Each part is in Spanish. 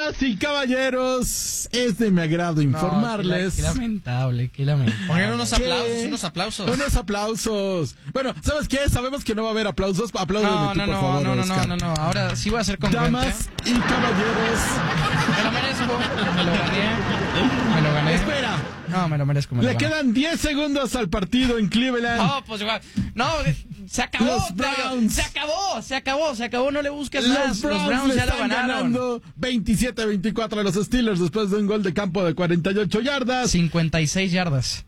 Damas y caballeros, es de mi agrado informarles. Qué lamentable. Pongan unos aplausos. Unos aplausos. Bueno, ¿sabes qué? Sabemos que no va a haber aplausos. Apláudeme tú, por favor, Oscar. No. Ahora sí voy a ser congruente. Damas y caballeros. Me lo merezco. Me lo gané. Espera. No, me lo merezco. Le quedan 10 segundos al partido en Cleveland. Oh, pues igual. No, se acabó. Los Browns. Se acabó. No le busques Los más. Browns ya lo están ganaron. ganando 27-24 a los Steelers después de un gol de campo de 48 yardas. 56 yardas.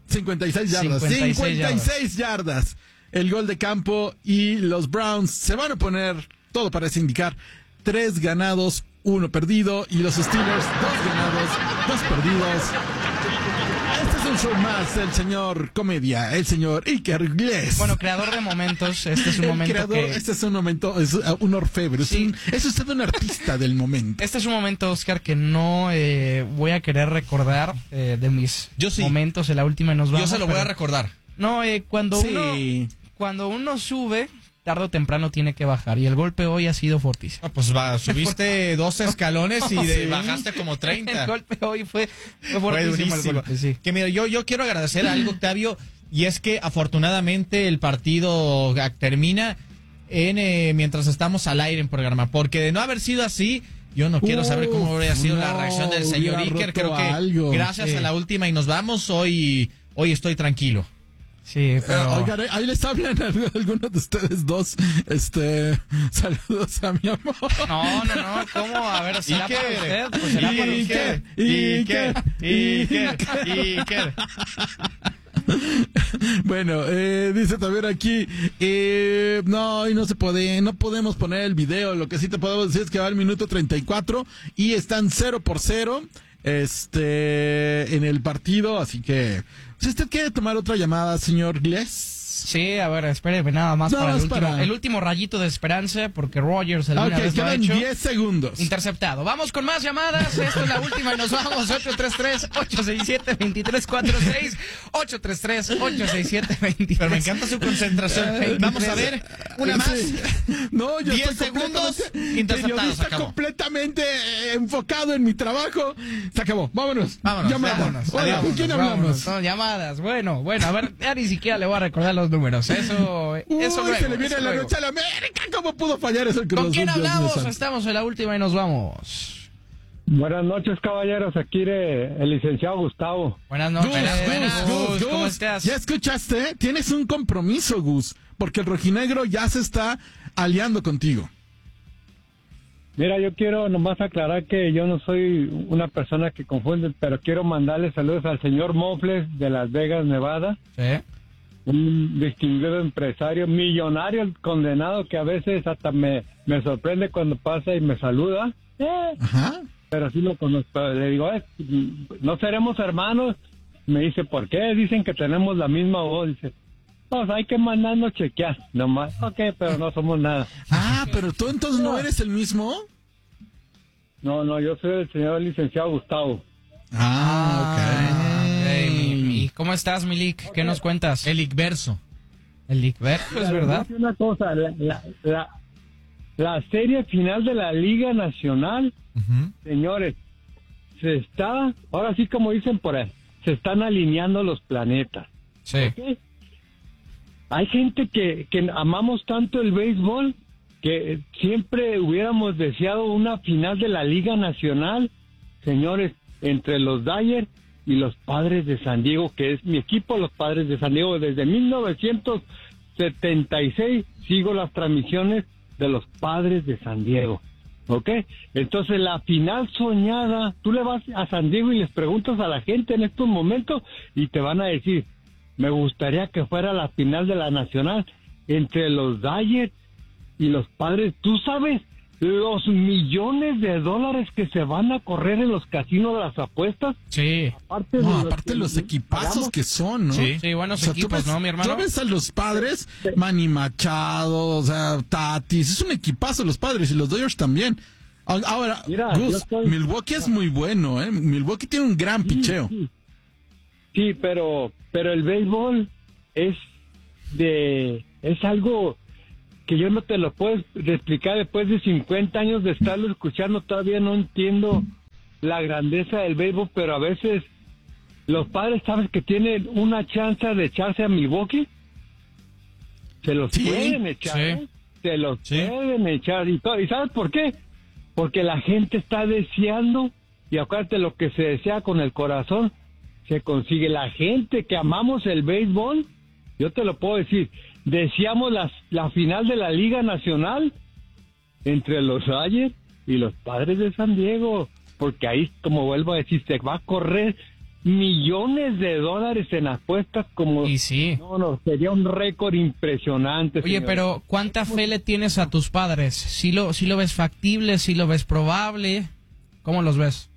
56 yardas. El gol de campo y los Browns se van a poner, todo parece indicar, 3 ganados, 1 perdido, y los Steelers 2 ganados, 2 perdidos. Este es un show más del señor comedia, el señor Iker Gles. Bueno, creador de momentos, este es un momento Este es un momento, es un orfebre, sí. Es usted un artista del momento. Este es un momento, Oscar, que no voy a querer recordar de mis momentos en la última y nos vamos. Yo se lo voy a recordar. No, cuando uno sube, tarde o temprano tiene que bajar, y el golpe hoy ha sido fortísimo. Pues subiste 2 escalones y bajaste como 30. El golpe hoy fue fortísimo. El golpe, sí. Que mira, yo quiero agradecer algo, Octavio, y es que afortunadamente el partido termina mientras estamos al aire en programa, porque de no haber sido así, yo no quiero saber cómo habría sido la reacción del señor Iker. Creo que gracias a la última y nos vamos, hoy estoy tranquilo. Sí, pero... Oigan, ahí les hablan a algunos de ustedes dos. Saludos a mi amor. No, ¿cómo? A ver, ¿será para usted? Pues será para usted. Iker. Bueno, dice también aquí, no se puede, no podemos poner el video. Lo que sí te podemos decir es que va al minuto 34 y están 0-0 en el partido, así que si usted quiere tomar otra llamada, señor Gles. Sí, a ver, espéreme nada más para el último rayito de esperanza, porque Rodgers alguna vez lo ha hecho. Quedan 10 segundos. Interceptado. Vamos con más llamadas. Esto es la última y nos vamos. 833-867-2346. 833-867-2346. Pero me encanta su concentración. Vamos a ver, una más. No, yo 10 segundos. Interceptado. Está completamente enfocado en mi trabajo. Se acabó. Vámonos. Llamadas. Hola, ¿con quién hablamos? No, llamadas. Bueno, a ver, ya ni siquiera le voy a recordar los números. Eso luego, se le viene la noche a la América. ¿Cómo pudo fallar eso? ¿Con quién hablamos? Estamos en la última y nos vamos. Buenas noches, caballeros. Aquí el licenciado Gustavo. Buenas noches. Gus, ¿cómo estás? ¿Ya escuchaste? Tienes un compromiso, Gus, porque el rojinegro ya se está aliando contigo. Mira, yo quiero nomás aclarar que yo no soy una persona que confunde, pero quiero mandarle saludos al señor Mofles de Las Vegas, Nevada. Sí. Un distinguido empresario, millonario, el condenado, que a veces hasta me sorprende cuando pasa y me saluda. Ajá. Pero sí lo conozco. Le digo, ¿no seremos hermanos? Me dice, ¿por qué? Dicen que tenemos la misma voz. Dice, pues hay que mandarnos chequear. Nomás, ok, pero no somos nada. Pero tú entonces no eres el mismo. No, yo soy el señor licenciado Gustavo. Ok. ¿Cómo estás, Milik? ¿Qué nos cuentas? El Icverso. El Icverso, es verdad. Una cosa, la serie final de la Liga Nacional, señores, ahora sí como dicen por ahí, se están alineando los planetas. Sí. ¿Okay? Hay gente que amamos tanto el béisbol que siempre hubiéramos deseado una final de la Liga Nacional, señores, entre los Dodgers y los Padres de San Diego, que es mi equipo, los Padres de San Diego. Desde 1976 sigo las transmisiones de los Padres de San Diego, ¿ok? Entonces la final soñada, tú le vas a San Diego y les preguntas a la gente en estos momentos y te van a decir, me gustaría que fuera la final de la Nacional entre los Dodgers y los Padres. Tú sabes los millones de dólares que se van a correr en los casinos de las apuestas. Sí. Aparte los equipazos que son, ¿no? Sí, buenos equipos, ¿no, mi hermano? Tú ves a los Padres, Manny Machado, o sea, Tatis, es un equipazo los Padres y los Dodgers también. Ahora, mira, Gus, Milwaukee es muy bueno, ¿eh? Milwaukee tiene un gran picheo. Sí, pero el béisbol es algo que yo no te lo puedo explicar. Después de 50 años de estarlo escuchando, todavía no entiendo la grandeza del béisbol, pero a veces los Padres, ¿sabes que tienen una chance de echarse a Milwaukee? Se los pueden echar, se los pueden echar. ¿Y sabes por qué? Porque la gente está deseando, y acuérdate, lo que se desea con el corazón se consigue. La gente que amamos el béisbol, yo te lo puedo decir, deseamos la final de la Liga Nacional entre los Dodgers y los Padres de San Diego, porque ahí, como vuelvo a decir, se va a correr millones de dólares en apuestas, como y sí. No, sería un récord impresionante. Oye, señor. pero ¿cuánta fe le tienes a tus padres? ¿Sí lo ves factible? ¿Sí lo ves probable? ¿Cómo los ves?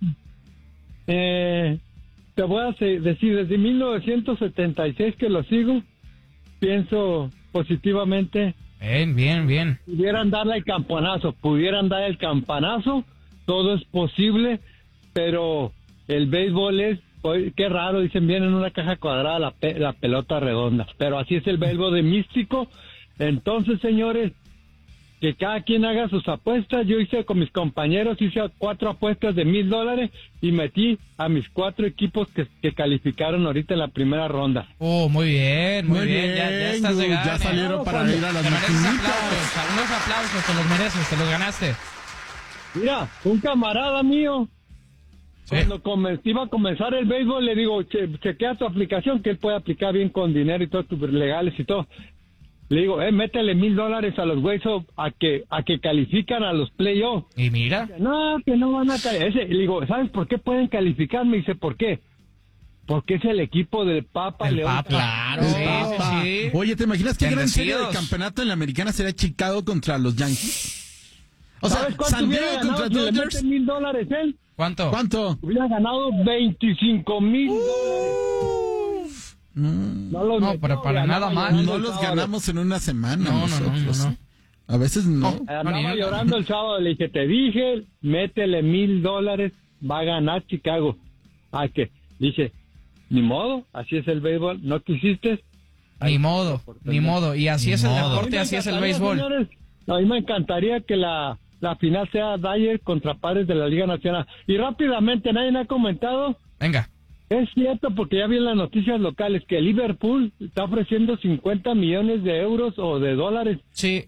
Te voy a decir, desde 1976 que lo sigo, pienso positivamente. Bien. Pudieran dar el campanazo, todo es posible, pero el béisbol es, qué raro, dicen, viene en una caja cuadrada la pelota redonda, pero así es el béisbol de místico. Entonces, señores, que cada quien haga sus apuestas. Yo hice con mis compañeros, hice 4 apuestas de $1,000 y metí a mis 4 equipos que calificaron ahorita en la primera ronda. Oh, muy bien. Ya estás de gane. Ya salieron para ir a las Te mereces maquinitas. aplausos, unos aplausos, te los mereces, te los ganaste. Mira, un camarada mío, cuando iba a comenzar el béisbol, le digo, chequea tu aplicación, que él puede aplicar bien con dinero y todo, tus legales y todo. Le digo, métele $1,000 a los huesos a que califican a los playoffs. Y mira. No, que no van a calificar. Le digo, ¿sabes por qué pueden calificar? Me dice, ¿por qué? Porque es el equipo del Papa El León. Papa, claro, sí. Oye, ¿te imaginas qué gran serie de Bendecidos. campeonato en la americana sería Chicago contra los Yankees? O sea, ¿Sabes cuánto San hubiera Diego ganado contra si le Dodgers. meten $1,000 él? ¿Cuánto? Hubiera ganado $25,000. No, pero para nada mal. No los ganamos en una semana No. nosotros. A veces no. Andaba llorando el sábado, le dije, te dije, métele $1,000, va a ganar Chicago. ¿A qué? Dice, ni modo, así es el béisbol, ¿no quisiste? Ni modo. Y así es el deporte, A mí así me es el encantaría, béisbol. señores, a mí me encantaría que la final sea Dodgers contra Padres de la Liga Nacional. Y rápidamente, nadie me ha comentado. Venga. Es cierto, porque ya vi en las noticias locales que Liverpool está ofrendo 50 millones de euros o de dólares Sí.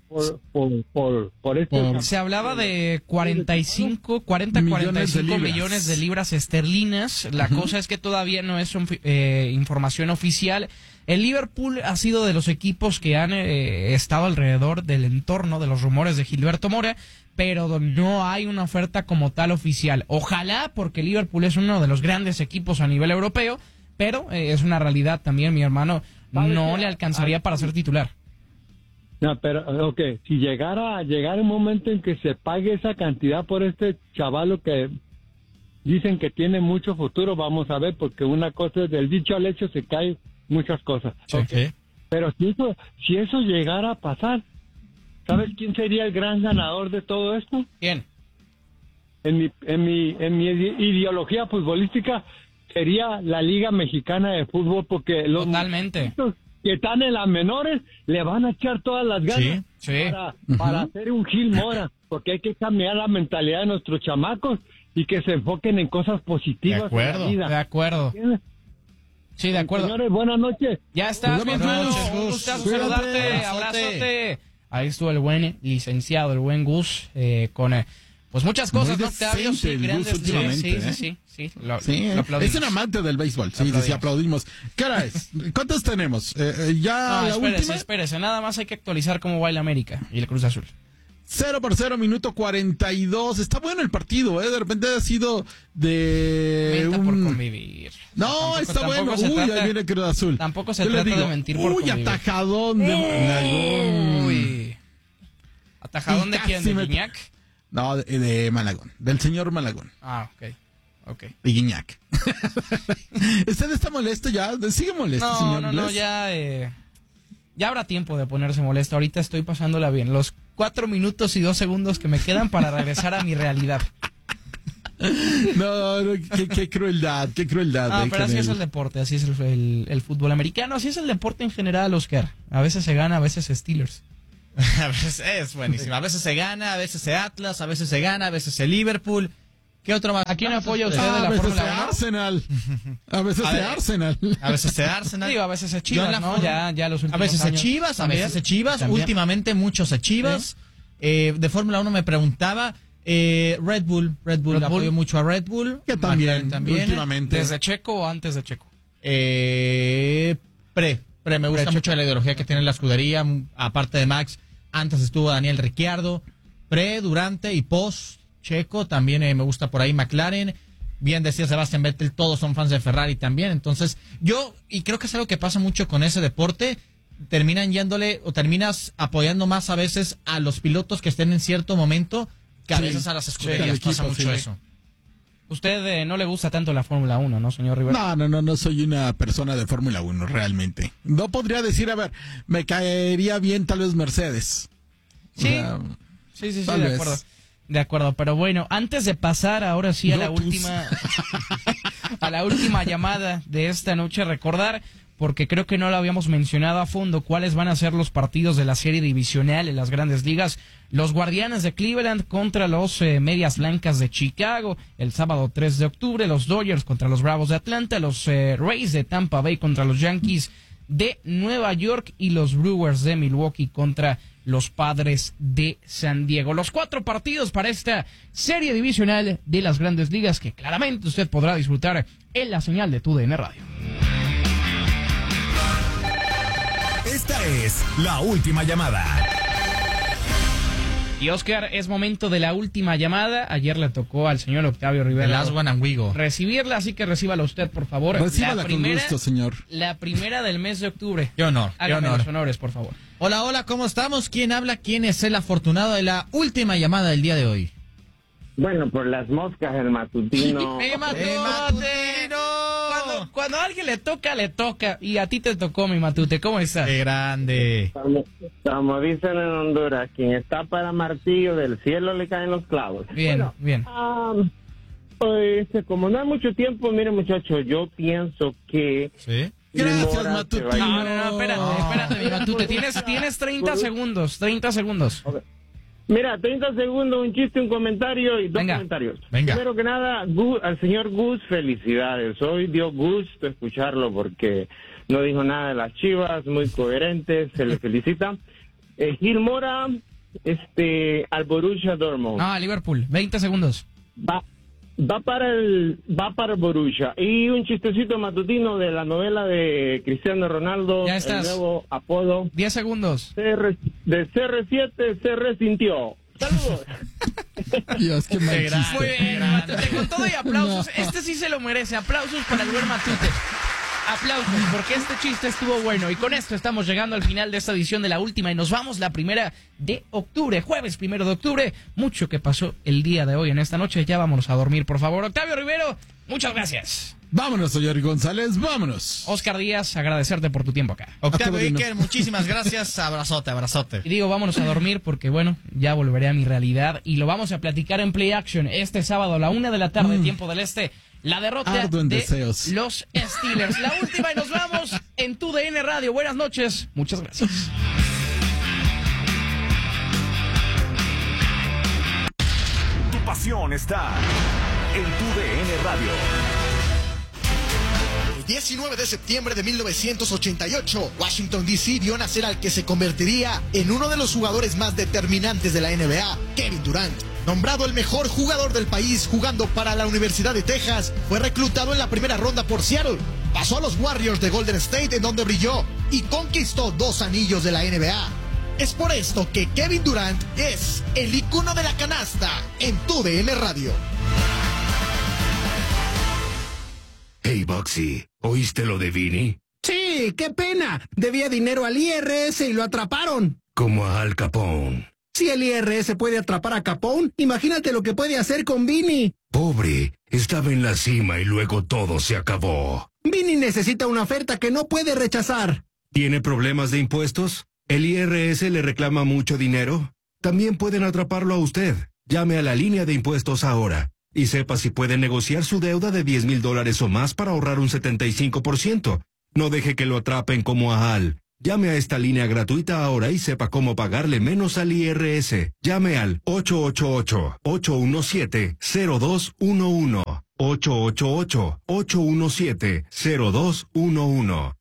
por este. Se hablaba de 45 millones de libras esterlinas. La cosa es que todavía no es información oficial. El Liverpool ha sido de los equipos que han estado alrededor del entorno de los rumores de Gilberto Mora, pero no hay una oferta como tal oficial. Ojalá, porque Liverpool es uno de los grandes equipos a nivel europeo, pero es una realidad también, mi hermano, no le alcanzaría para ser titular. No, pero, si llegara un momento en que se pague esa cantidad por este chavalo que dicen que tiene mucho futuro, vamos a ver, porque una cosa es del dicho al hecho, se caen muchas cosas. Sí. Pero si eso llegara a pasar, ¿sabes quién sería el gran ganador de todo esto? ¿Quién? En mi ideología futbolística sería la Liga Mexicana de Fútbol, porque los Totalmente. que están en las menores le van a echar todas las ganas para hacer un Gil Mora, porque hay que cambiar la mentalidad de nuestros chamacos y que se enfoquen en cosas positivas en la vida. De acuerdo. Sí, de acuerdo. Señores, buenas noches. Ya estás, mi hermano. Un gustazo saludarte. Abrazote. Abrazote. Ahí estuvo el buen licenciado, el buen Gus, con pues muchas cosas, Muy ¿no? Octavio, sí, decente el grandes. Gus últimamente, Sí. Sí, Lo aplaudimos. es un amante del béisbol. Sí, aplaudimos. ¿Qué hora es? ¿Cuántos tenemos? ¿Ya No, la última? espérese. Nada más hay que actualizar cómo va el América y el Cruz Azul. 0-0, minuto 42. Está bueno el partido, ¿eh? De repente ha sido de Menta por convivir. No, está bueno. Ahí viene Cruz Azul. Tampoco se trata de mentir por convivir. Atajadón de Malagón. Uy. ¿Atajadón de quién? ¿De Guiñac? No, de Malagón. Del señor Malagón. Ah, ok. De Guiñac. ¿Usted está molesto ya? ¿Sigue molesto, señor? No, ya habrá tiempo de ponerse molesto. Ahorita estoy pasándola bien. Los 4 minutos y 2 segundos que me quedan para regresar a mi realidad. No, qué crueldad, qué crueldad. Ah, pero así es el deporte, así es el fútbol americano, así es el deporte en general, Oscar. A veces se gana, a veces Steelers. A veces es buenísimo. A veces se gana, a veces se Atlas, a veces se gana, a veces se Liverpool. ¿Qué otro más? ¿A quién apoya usted de la A veces Fórmula de 1? Arsenal. A veces de Arsenal. A veces de Arsenal. Digo, a veces es Chivas, ¿no? Ya los últimos A veces años. de Chivas, a veces de Chivas. También. Últimamente muchos de Chivas. De Fórmula 1 me preguntaba. Red Bull apoyo mucho a Red Bull. Que también, también. últimamente. ¿Desde Checo o antes de Checo? Me gusta mucho la ideología que tiene la escudería. Aparte de Max, antes estuvo Daniel Ricciardo. Durante y post Checo, también me gusta por ahí McLaren. Bien decía Sebastián Vettel, todos son fans de Ferrari también. Entonces, y creo que es algo que pasa mucho con ese deporte, terminas apoyando más a veces a los pilotos que estén en cierto momento que a veces a las escuderías. Pasa mucho eso. Usted no le gusta tanto la Fórmula 1, ¿no, señor Rivera? No soy una persona de Fórmula 1, realmente. No podría decir, a ver, me caería bien tal vez Mercedes. Sí, sí, de acuerdo. De acuerdo, pero bueno, antes de pasar ahora sí a la última llamada de esta noche, recordar, porque creo que no lo habíamos mencionado a fondo, cuáles van a ser los partidos de la serie divisional en las Grandes Ligas. Los Guardianes de Cleveland contra los Medias Blancas de Chicago el sábado 3 de octubre, los Dodgers contra los Bravos de Atlanta, los Rays de Tampa Bay contra los Yankees de Nueva York y los Brewers de Milwaukee contra los Padres de San Diego. Los 4 partidos para esta serie divisional de las Grandes Ligas que claramente usted podrá disfrutar en la señal de TUDN Radio. Esta es la última llamada. Y Oscar, es momento de la última llamada. Ayer le tocó al señor Octavio Rivera recibirla, así que recíbala usted, por favor. Recíbala con gusto, señor. La primera del mes de octubre. Qué honor. Hágame los honores, por favor. Hola, ¿cómo estamos? ¿Quién habla? ¿Quién es el afortunado de la última llamada del día de hoy? Bueno, por las moscas, el matutino. ¡Matute! Cuando a alguien le toca. Y a ti te tocó, mi Matute. ¿Cómo estás? ¡Qué grande! Como dicen en Honduras, quien está para martillo, del cielo le caen los clavos. Bien, bueno, bien. Pues, como no hay mucho tiempo, mire, muchachos, yo pienso que... ¿Sí? Gracias, Matutino. No, espérate, mi Matute. Tienes 30 segundos. 30 segundos. Okay. Mira, 30 segundos, un chiste, un comentario y dos comentarios. Venga. Primero que nada, al señor Gus, felicidades. Hoy dio gusto escucharlo porque no dijo nada de las Chivas, muy coherente, se le felicita. Gil Mora, al Borussia Dortmund. No, a Liverpool, 20 segundos. Va para el Borussia. Y un chistecito matutino de la novela de Cristiano Ronaldo, ya estás. El nuevo apodo. 10 segundos. De CR7 se resintió. ¡Saludos! Dios, qué mal chiste. Muy bien, Matute, con todo y aplausos. Este sí se lo merece. Aplausos para el buen Matute. Aplausos, porque este chiste estuvo bueno. Y con esto estamos llegando al final de esta edición de la última. Y nos vamos la primera de octubre, jueves 1 de octubre. Mucho que pasó el día de hoy en esta noche. Ya vámonos a dormir, por favor. Octavio Rivero, muchas gracias. Vámonos, señor González, vámonos. Oscar Díaz, agradecerte por tu tiempo acá. Octavio Iker, muchísimas gracias. Abrazote. Y digo, vámonos a dormir porque, bueno, ya volveré a mi realidad. Y lo vamos a platicar en Play Action este sábado a la 1 de la tarde, tiempo del este. La derrota de deseos. Los Steelers. La última y nos vamos en TUDN Radio. Buenas noches. Muchas gracias. Tu pasión está en TUDN Radio. El 19 de septiembre de 1988, Washington D.C. vio nacer al que se convertiría en uno de los jugadores más determinantes de la NBA, Kevin Durant. Nombrado el mejor jugador del país jugando para la Universidad de Texas, fue reclutado en la primera ronda por Seattle. Pasó a los Warriors de Golden State, en donde brilló y conquistó 2 anillos de la NBA. Es por esto que Kevin Durant es el icono de la canasta en TUDN Radio. Hey, Bugsy, ¿oíste lo de Vinny? Sí, qué pena. Debía dinero al IRS y lo atraparon. Como a Al Capone. Si el IRS puede atrapar a Capone, imagínate lo que puede hacer con Vinny. Pobre, estaba en la cima y luego todo se acabó. Vinny necesita una oferta que no puede rechazar. ¿Tiene problemas de impuestos? ¿El IRS le reclama mucho dinero? También pueden atraparlo a usted. Llame a la línea de impuestos ahora y sepa si puede negociar su deuda de $10,000 o más para ahorrar un 75%. No deje que lo atrapen como a Al. Llame a esta línea gratuita ahora y sepa cómo pagarle menos al IRS. Llame al 888-817-0211. 888-817-0211.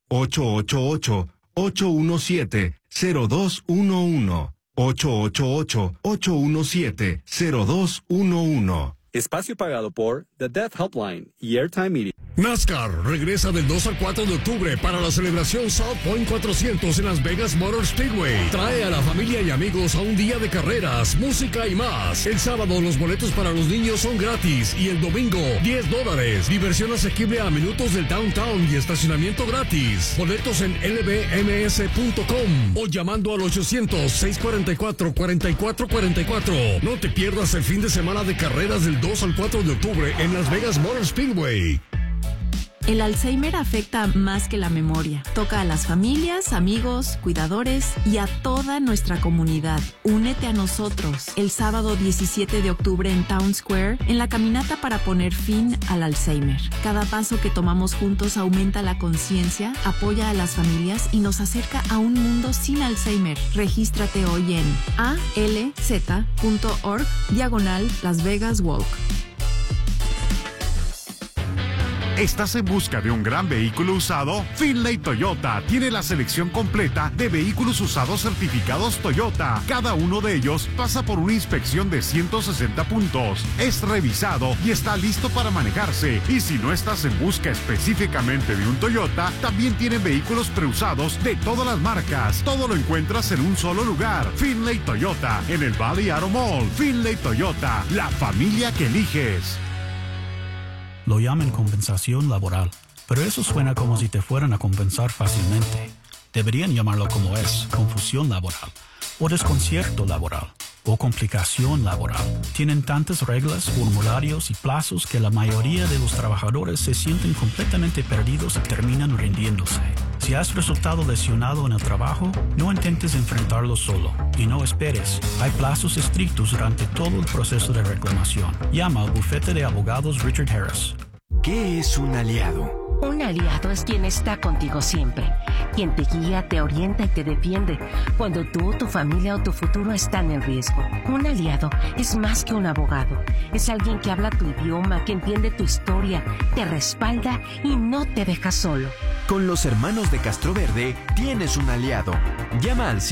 888-817-0211. 888-817-0211. Espacio pagado por The Death Helpline y Airtime Media. NASCAR regresa del 2 al 4 de octubre para la celebración South Point 400 en Las Vegas Motor Speedway. Trae a la familia y amigos a un día de carreras, música y más. El sábado los boletos para los niños son gratis y el domingo $10. Diversión asequible a minutos del downtown y estacionamiento gratis. Boletos en lbms.com o llamando al 800-644-4444. No te pierdas el fin de semana de carreras del 2 al 4 de octubre en Las Vegas Motor Speedway. El Alzheimer afecta más que la memoria. Toca a las familias, amigos, cuidadores y a toda nuestra comunidad. Únete a nosotros el sábado 17 de octubre en Town Square en la caminata para poner fin al Alzheimer. Cada paso que tomamos juntos aumenta la conciencia, apoya a las familias y nos acerca a un mundo sin Alzheimer. Regístrate hoy en alz.org/Las Vegas Walk. ¿Estás en busca de un gran vehículo usado? Finlay Toyota tiene la selección completa de vehículos usados certificados Toyota. Cada uno de ellos pasa por una inspección de 160 puntos. Es revisado y está listo para manejarse. Y si no estás en busca específicamente de un Toyota, también tienen vehículos preusados de todas las marcas. Todo lo encuentras en un solo lugar. Finlay Toyota, en el Valley Auto Mall. Finlay Toyota, la familia que eliges. Lo llaman compensación laboral, pero eso suena como si te fueran a compensar fácilmente. Deberían llamarlo como es, confusión laboral, o desconcierto laboral, o complicación laboral. Tienen tantas reglas, formularios y plazos que la mayoría de los trabajadores se sienten completamente perdidos y terminan rindiéndose. Si has resultado lesionado en el trabajo, no intentes enfrentarlo solo y no esperes. Hay plazos estrictos durante todo el proceso de reclamación. Llama al bufete de abogados Richard Harris. ¿Qué es un aliado? Un aliado es quien está contigo siempre, quien te guía, te orienta y te defiende cuando tú, tu familia o tu futuro están en riesgo. Un aliado es más que un abogado, es alguien que habla tu idioma, que entiende tu historia, te respalda y no te deja solo. Con los hermanos de Castroverde tienes un aliado. Llama al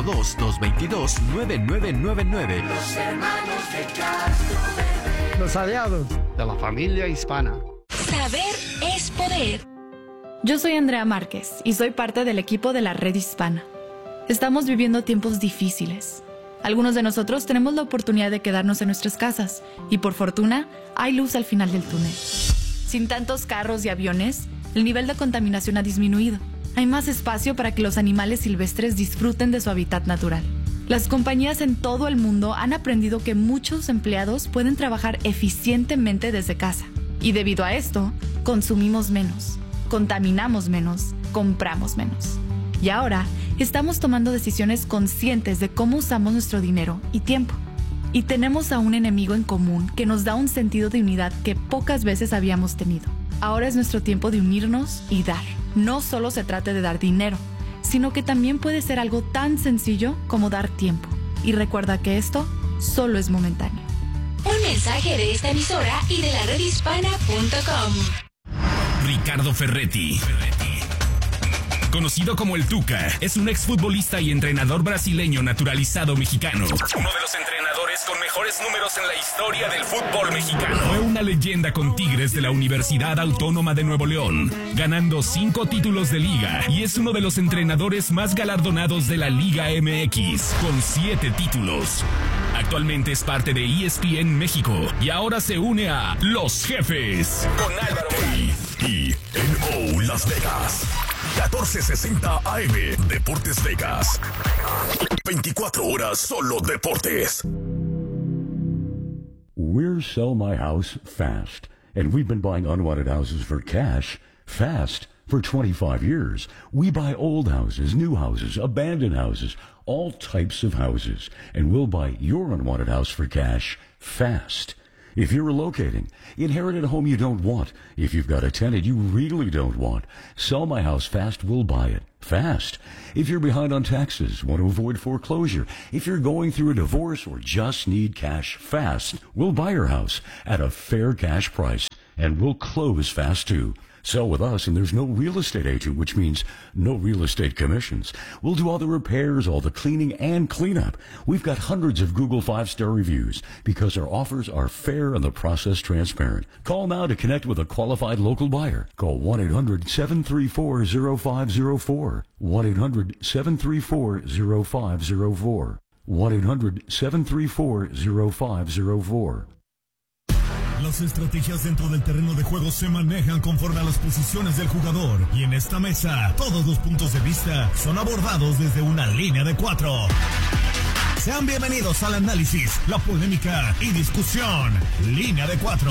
702-222-9999. Los hermanos de Castroverde. Los aliados de la familia hispana. Saber es poder. Yo soy Andrea Márquez y soy parte del equipo de la Red Hispana. Estamos viviendo tiempos difíciles. Algunos de nosotros tenemos la oportunidad de quedarnos en nuestras casas y por fortuna hay luz al final del túnel. Sin tantos carros y aviones, el nivel de contaminación ha disminuido. Hay más espacio para que los animales silvestres disfruten de su hábitat natural. Las compañías en todo el mundo han aprendido que muchos empleados pueden trabajar eficientemente desde casa. Y debido a esto, consumimos menos, contaminamos menos, compramos menos. Y ahora, estamos tomando decisiones conscientes de cómo usamos nuestro dinero y tiempo. Y tenemos a un enemigo en común que nos da un sentido de unidad que pocas veces habíamos tenido. Ahora es nuestro tiempo de unirnos y dar. No solo se trata de dar dinero, sino que también puede ser algo tan sencillo como dar tiempo. Y recuerda que esto solo es momentáneo. Un mensaje de esta emisora y de la redhispana.com. Ricardo Ferretti, conocido como el Tuca, es un exfutbolista y entrenador brasileño naturalizado mexicano. Uno de los entrenadores con mejores números en la historia del fútbol mexicano. Fue una leyenda con Tigres de la Universidad Autónoma de Nuevo León, ganando 5 títulos de liga, y es uno de los entrenadores más galardonados de la Liga MX, con 7 títulos. Actualmente es parte de ESPN México y ahora se une a Los Jefes con Álvaro KENO Las Vegas. 1460 AM Deportes Vegas. 24 horas solo deportes. We're Sell My House Fast, and we've been buying unwanted houses for cash fast for 25 years. We buy old houses, new houses, abandoned houses, all types of houses, and we'll buy your unwanted house for cash fast. If you're relocating, inherit a home you don't want. If you've got a tenant you really don't want, Sell My House Fast will buy it. Fast. If you're behind on taxes, want to avoid foreclosure, if you're going through a divorce or just need cash fast, we'll buy your house at a fair cash price, and we'll close fast too. Sell with us, and there's no real estate agent, which means no real estate commissions. We'll do all the repairs, all the cleaning, and cleanup. We've got hundreds of Google 5-star reviews because our offers are fair and the process transparent. Call now to connect with a qualified local buyer. Call 1-800-734-0504. 1-800-734-0504. 1-800-734-0504. Las estrategias dentro del terreno de juego se manejan conforme a las posiciones del jugador. Y en esta mesa, todos los puntos de vista son abordados desde una línea de 4. Sean bienvenidos al análisis, la polémica y discusión. Línea de 4.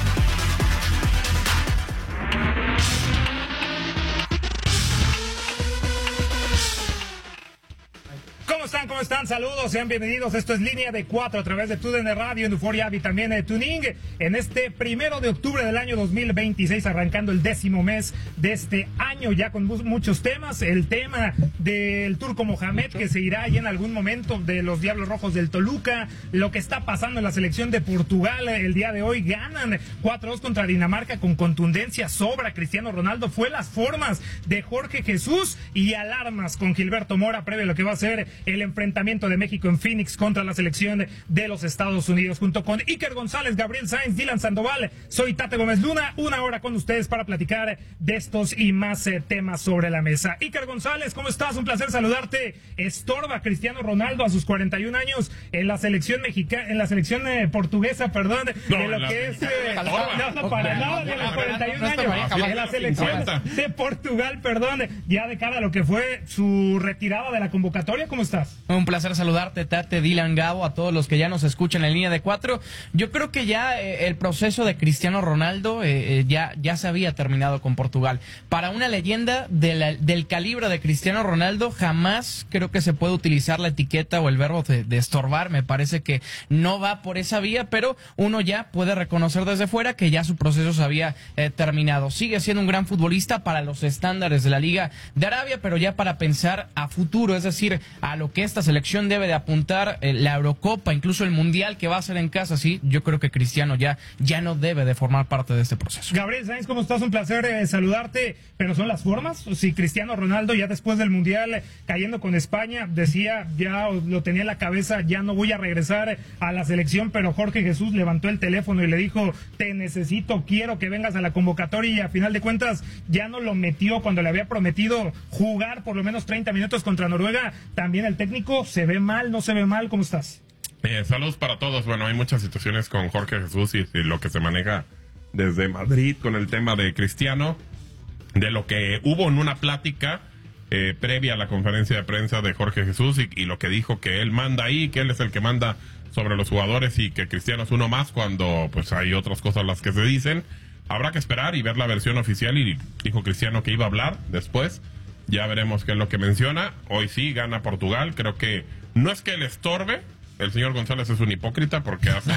¿Cómo están? Saludos, sean bienvenidos. Esto es Línea de 4 a través de TUDN Radio, en Euphoria y también de Tuning. En este 1 de octubre del año 2026, arrancando el 10º mes de este año, ya con muchos temas. El tema del Turco Mohamed, que se irá ya en algún momento, de los Diablos Rojos del Toluca. Lo que está pasando en la selección de Portugal. El día de hoy ganan 4-2 contra Dinamarca con contundencia. Sobra Cristiano Ronaldo. Fue las formas de Jorge Jesús y alarmas con Gilberto Mora previo a lo que va a ser el enfrentamiento de México en Phoenix contra la selección de los Estados Unidos, junto con Iker González, Gabriel Sainz, Dylan Sandoval. Soy Tate Gómez Luna, una hora con ustedes para platicar de estos y más temas sobre la mesa. Iker González, ¿cómo estás? Un placer saludarte. Estorba Cristiano Ronaldo a sus 41 años en la selección mexicana, en la selección portuguesa, perdón, de lo que es no, para nada, de los 41 años en la selección de Portugal, perdón, ya de cara a lo que fue su retirada de la convocatoria. ¿Cómo estás? Un placer saludarte, Tate, Dylan, Gabo, a todos los que ya nos escuchan en Línea de 4. Yo creo que ya el proceso de Cristiano Ronaldo ya se había terminado con Portugal. Para una leyenda del calibre de Cristiano Ronaldo, jamás creo que se puede utilizar la etiqueta o el verbo de estorbar. Me parece que no va por esa vía, pero uno ya puede reconocer desde fuera que ya su proceso se había terminado. Sigue siendo un gran futbolista para los estándares de la Liga de Arabia, pero ya para pensar a futuro, es decir, a lo que esta selección debe de apuntar, la Eurocopa, incluso el Mundial que va a hacer en casa, sí, yo creo que Cristiano ya no debe de formar parte de este proceso. Gabriel Sainz, ¿cómo estás? Un placer saludarte, pero ¿son las formas? Si Cristiano Ronaldo ya después del Mundial cayendo con España decía, ya lo tenía en la cabeza, ya no voy a regresar a la selección, pero Jorge Jesús levantó el teléfono y le dijo, te necesito, quiero que vengas a la convocatoria, y a final de cuentas ya no lo metió cuando le había prometido jugar por lo menos 30 minutos contra Noruega. También el técnico se ve mal, no se ve mal. ¿Cómo estás? Saludos para todos. Bueno, hay muchas situaciones con Jorge Jesús y lo que se maneja desde Madrid con el tema de Cristiano, de lo que hubo en una plática previa a la conferencia de prensa de Jorge Jesús y lo que dijo, que él manda ahí, que él es el que manda sobre los jugadores y que Cristiano es uno más, cuando pues hay otras cosas las que se dicen. Habrá que esperar y ver la versión oficial, y dijo Cristiano que iba a hablar después. Ya veremos qué es lo que menciona. Hoy sí gana Portugal. Creo que no es que él estorbe. El señor González es un hipócrita porque hace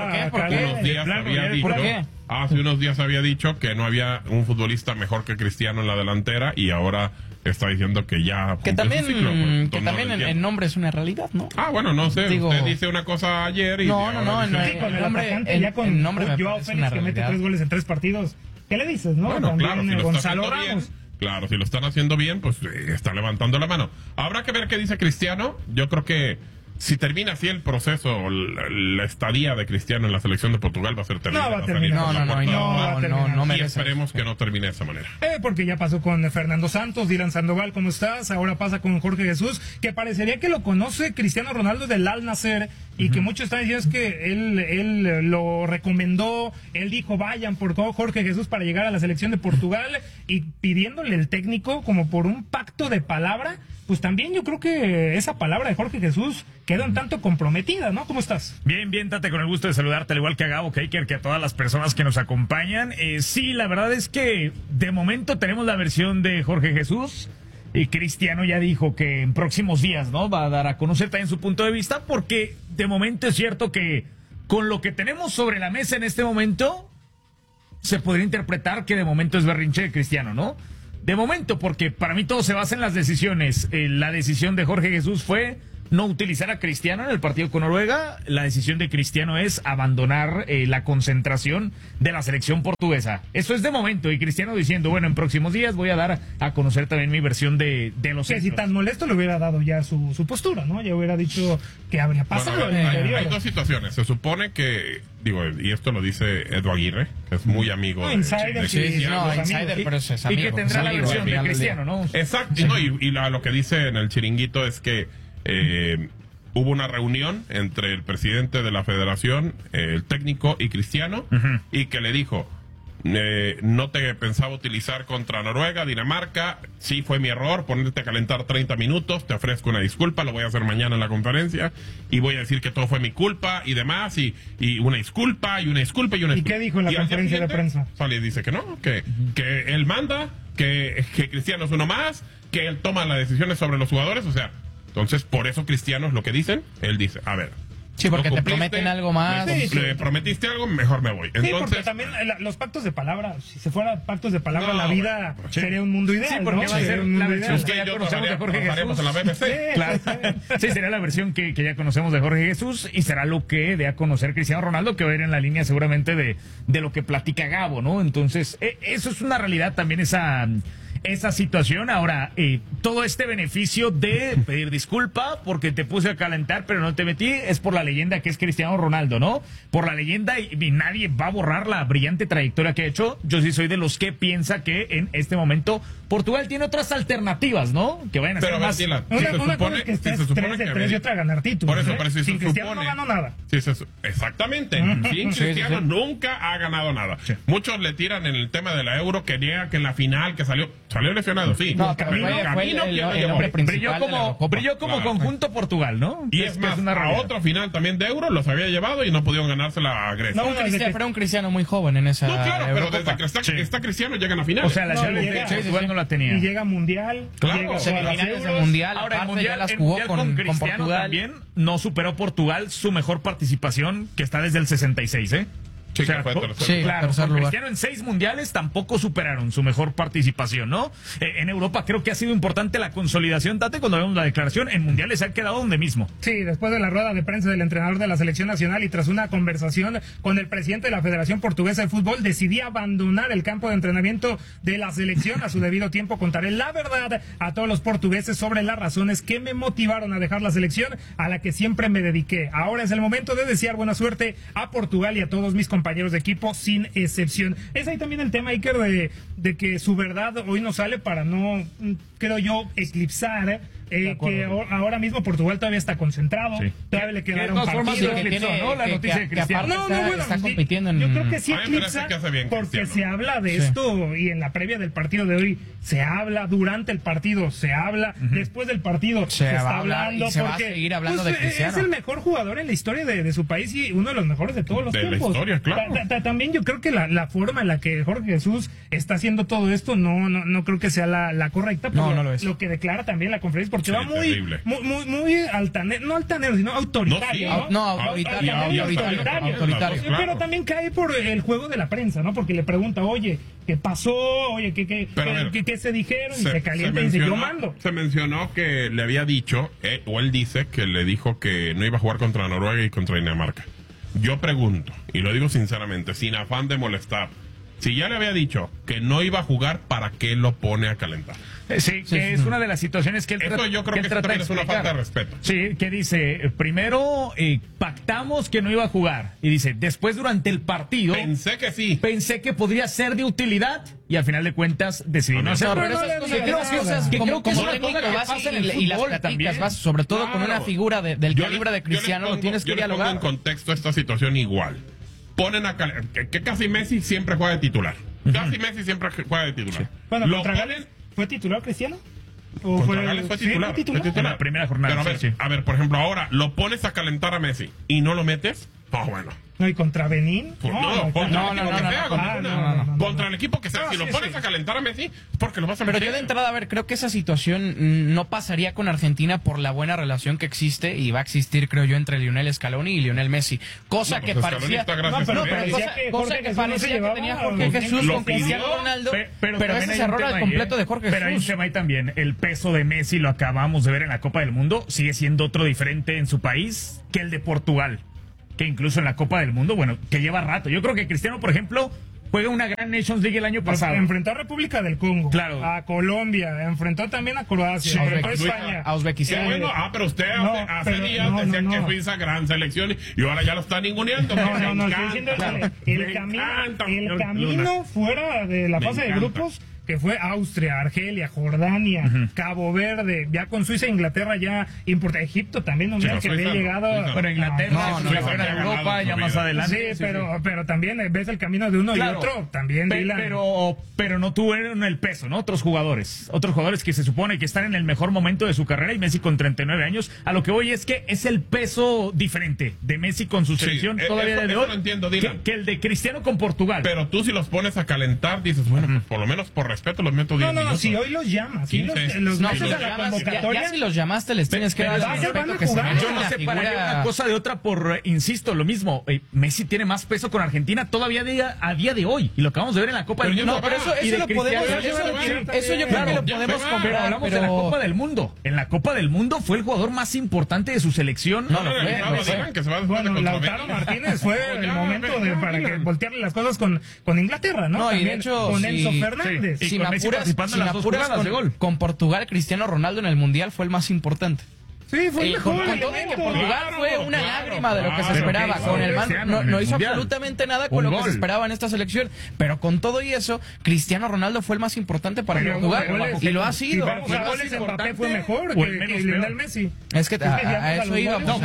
unos días había dicho, hace unos días había dicho que no había un futbolista mejor que Cristiano en la delantera, y ahora está diciendo que ya que también, el nombre es una realidad, ¿no? Bueno, no sé. Digo, usted dice una cosa ayer y no, el nombre Joao Félix, que mete 3 goles en 3 partidos. ¿Qué le dices, no? Bueno, también, claro, si lo Gonzalo está haciendo Ramos. bien. Claro, si lo están haciendo bien, pues está levantando la mano. Habrá que ver qué dice Cristiano. Yo creo que si termina así el proceso, la estadía de Cristiano en la selección de Portugal va a ser terrible. No va a terminar. No merece. Y esperemos que no termine de esa manera. Porque ya pasó con Fernando Santos, Dylan Sandoval, ¿cómo estás? Ahora pasa con Jorge Jesús, que parecería que lo conoce Cristiano Ronaldo del Al Nassr, y que muchos están diciendo es que él lo recomendó, él dijo vayan por Jorge Jesús para llegar a la selección de Portugal, y pidiéndole el técnico como por un pacto de palabra. Pues también yo creo que esa palabra de Jorge Jesús queda un tanto comprometida, ¿no? ¿Cómo estás? Bien, Tate, con el gusto de saludarte, al igual que a Gabo, que Iker, que a todas las personas que nos acompañan. Sí, la verdad es que de momento tenemos la versión de Jorge Jesús, y Cristiano ya dijo que en próximos días, ¿no?, va a dar a conocer también su punto de vista, porque de momento es cierto que con lo que tenemos sobre la mesa en este momento, se podría interpretar que de momento es berrinche de Cristiano, ¿no? De momento, porque para mí todo se basa en las decisiones. La decisión de Jorge Jesús fue no utilizar a Cristiano en el partido con Noruega. La decisión de Cristiano es abandonar la concentración de la selección portuguesa. Eso es de momento. Y Cristiano diciendo, bueno, en próximos días voy a dar a conocer también mi versión de los hechos. Si tan molesto le hubiera dado ya su postura, ¿no? Ya hubiera dicho que habría pasado. Bueno, hay dos situaciones. Se supone que, y esto lo dice Edu Aguirre, que es muy amigo insider, insider, pero es amigo. Y que tendrá la versión de Cristiano, ¿no? Exacto. Y lo que dice en el chiringuito es que hubo una reunión entre el presidente de la federación, el técnico y Cristiano, y que le dijo, no te pensaba utilizar contra Noruega, Dinamarca, sí fue mi error, ponerte a calentar 30 minutos, te ofrezco una disculpa, lo voy a hacer mañana en la conferencia, y voy a decir que todo fue mi culpa y demás, y una disculpa, y una disculpa, y una disculpa. ¿Y qué dijo en la conferencia de prensa? Sale y dice que no, que él manda, que Cristiano es uno más, que él toma las decisiones sobre los jugadores, o sea, entonces, por eso Cristiano es lo que dicen. Él dice, a ver. Sí, porque te prometen algo más. Le prometiste algo, mejor me voy. Entonces, sí, porque también los pactos de palabra, si se fuera pactos de palabra, la vida sería un mundo ideal. Sí, porque ¿no? va a ser la versión que ya conocemos de Jorge Jesús. En la BBC. Claro. Sí, sería la versión que ya conocemos de Jorge Jesús y será lo que dé a conocer Cristiano Ronaldo, que va a ir en la línea seguramente de lo que platica Gabo, ¿no? Entonces, eso es una realidad también, esa situación. Ahora, todo este beneficio de pedir disculpa porque te puse a calentar pero no te metí, es por la leyenda que es Cristiano Ronaldo, ¿no? Por la leyenda, y nadie va a borrar la brillante trayectoria que ha hecho. Yo sí soy de los que piensa que en este momento Portugal tiene otras alternativas, ¿no? Que vayan a ser más... Una cosa es que estés 3-3 y otra ganar títulos. Por eso, pero si sin Cristiano no ganó nada. Exactamente. Sin Cristiano nunca ha ganado nada. Muchos le tiran en el tema de la Euro, que niega que en la final que salió lesionado, sí. No, pero el hombre principal brilló como conjunto Portugal, ¿no? Y es más, a otro final también de Euro los había llevado y no pudieron ganársela a Grecia. Fue un Cristiano muy joven en esa. No, claro, Eurocopa. pero desde que está Cristiano llegan a finales. O sea, la Portugal no la tenía. Y llega Mundial. Claro. Semifinales del Mundial. Ahora, el Mundial ya las jugó con Cristiano Portugal. También no superó Portugal su mejor participación, que está desde el 66, ¿eh? Sí, o sea, claro, con Cristiano en 6 mundiales tampoco superaron su mejor participación, ¿no? En Europa creo que ha sido importante la consolidación, Tate, cuando vemos la declaración, en mundiales se ha quedado donde mismo. Sí, después de la rueda de prensa del entrenador de la selección nacional y tras una conversación con el presidente de la Federación Portuguesa de Fútbol, decidí abandonar el campo de entrenamiento de la selección a su debido tiempo. Contaré la verdad a todos los portugueses sobre las razones que me motivaron a dejar la selección a la que siempre me dediqué. Ahora es el momento de desear buena suerte a Portugal y a todos mis compañeros de equipo sin excepción. Es ahí también el tema, Iker, de que su verdad hoy no sale para no, creo yo, eclipsar que ahora mismo Portugal todavía está concentrado, todavía le quedaron partidos. La noticia de Cristiano. Está compitiendo en... Yo creo que sí eclipsa porque se habla de esto y en la previa del partido de hoy se habla, durante el partido se habla, después del partido se está hablando, se va a seguir hablando de Cristiano. Es el mejor jugador en la historia de su país y uno de los mejores de todos los tiempos. La historia, claro. También yo creo que la forma en la que Jorge Jesús está haciendo todo esto no creo que sea la correcta, pero lo que declara también la conferencia, porque va muy altanero, no altanero, sino autoritario. Autoritario. Pero también cae por el juego de la prensa, ¿no? Porque le pregunta, oye, ¿qué pasó? Oye, ¿qué se dijeron? Y se calienta y dice, yo mando. Se mencionó que le había dicho, o él dice que le dijo que no iba a jugar contra Noruega y contra Dinamarca. Yo pregunto, y lo digo sinceramente, sin afán de molestar, si ya le había dicho que no iba a jugar, ¿para qué lo pone a calentar? Sí, es una de las situaciones que él trata. Eso yo creo que también es una falta de respeto. Sí, que dice, primero pactamos que no iba a jugar. Y dice, después durante el partido... Pensé que sí. Pensé que podría ser de utilidad. Y al final de cuentas decidí no hacerlo. Pero esas cosas como técnico vas y las platicas, sobre todo con una figura del calibre de Cristiano, lo tienes que dialogar. Yo le pongo en contexto esta situación igual. Ponen que casi Messi siempre juega de titular. Casi Messi siempre juega de titular. Sí. Bueno, contra Gales, ¿fue titular Cristiano? Contra Gales fue titular. En la primera jornada. Pero a ver, por ejemplo, ahora lo pones a calentar a Messi y no lo metes. Bueno. No, ¿y contra Benín? Contra el equipo que sea. Si lo pones a calentar a Messi, es porque lo vas a meter. Pero yo de entrada, a ver, creo que esa situación no pasaría con Argentina por la buena relación que existe y va a existir, creo yo, entre Lionel Scaloni y Lionel Messi. Cosa que parecía... Cosa que parecía que tenía Jorge Jesús con Cristiano Ronaldo, pero ese es error al completo de Jorge Jesús. Pero hay un tema ahí también. El peso de Messi, lo acabamos de ver en la Copa del Mundo, sigue siendo otro diferente en su país que el de Portugal. Que incluso en la Copa del Mundo, bueno, que lleva rato. Yo creo que Cristiano, por ejemplo, juega una gran Nations League el año pasado. Enfrentó a República del Congo, a Colombia, enfrentó también a Croacia, enfrentó a España, a Uzbekistán. Pero usted hace días decía que Suiza gran selección y ahora ya lo está ninguneando. Estoy diciendo el camino fuera de la fase de grupos, que fue Austria, Argelia, Jordania, Cabo Verde, ya con Suiza e Inglaterra ya importa. Egipto también, que había llegado. Pero Inglaterra, fuera de Europa, ya más adelante. Sí, pero también ves el camino de uno y otro, también. Pero no tuvieron el peso, ¿no? Otros jugadores que se supone que están en el mejor momento de su carrera, y Messi con 39 años. A lo que voy es que es el peso diferente de Messi con su selección todavía de hoy, que el de Cristiano con Portugal. Pero tú si los pones a calentar, dices, bueno, pues por lo menos por respeto los meto 10 minutos. Si hoy los llamas, si los metes a la convocatoria. Ya si los llamaste, les tienes que dar el respeto que se merecen. Yo no separaría una cosa de otra insisto, lo mismo. Messi tiene más peso con Argentina todavía a día de hoy, y lo acabamos de ver en la Copa del Mundo. No, pero eso lo podemos, eso yo creo que lo podemos comprar. Pero hablamos de la Copa del Mundo. En la Copa del Mundo fue el jugador más importante de su selección. Bueno, Lautaro Martínez fue el momento para que voltearle las cosas con Inglaterra, ¿no? Y de hecho, con Enzo Fernández. Si me apuras con Portugal, Cristiano Ronaldo en el Mundial fue el más importante. Sí, fue el mejor. Con todo que Portugal fue una lágrima de lo que se esperaba. Con el no hizo absolutamente nada con lo que se esperaba en esta selección. Pero con todo y eso, Cristiano Ronaldo fue el más importante para Portugal. Y lo ha sido. Mbappé fue mejor que Lionel Messi. Es que a eso íbamos.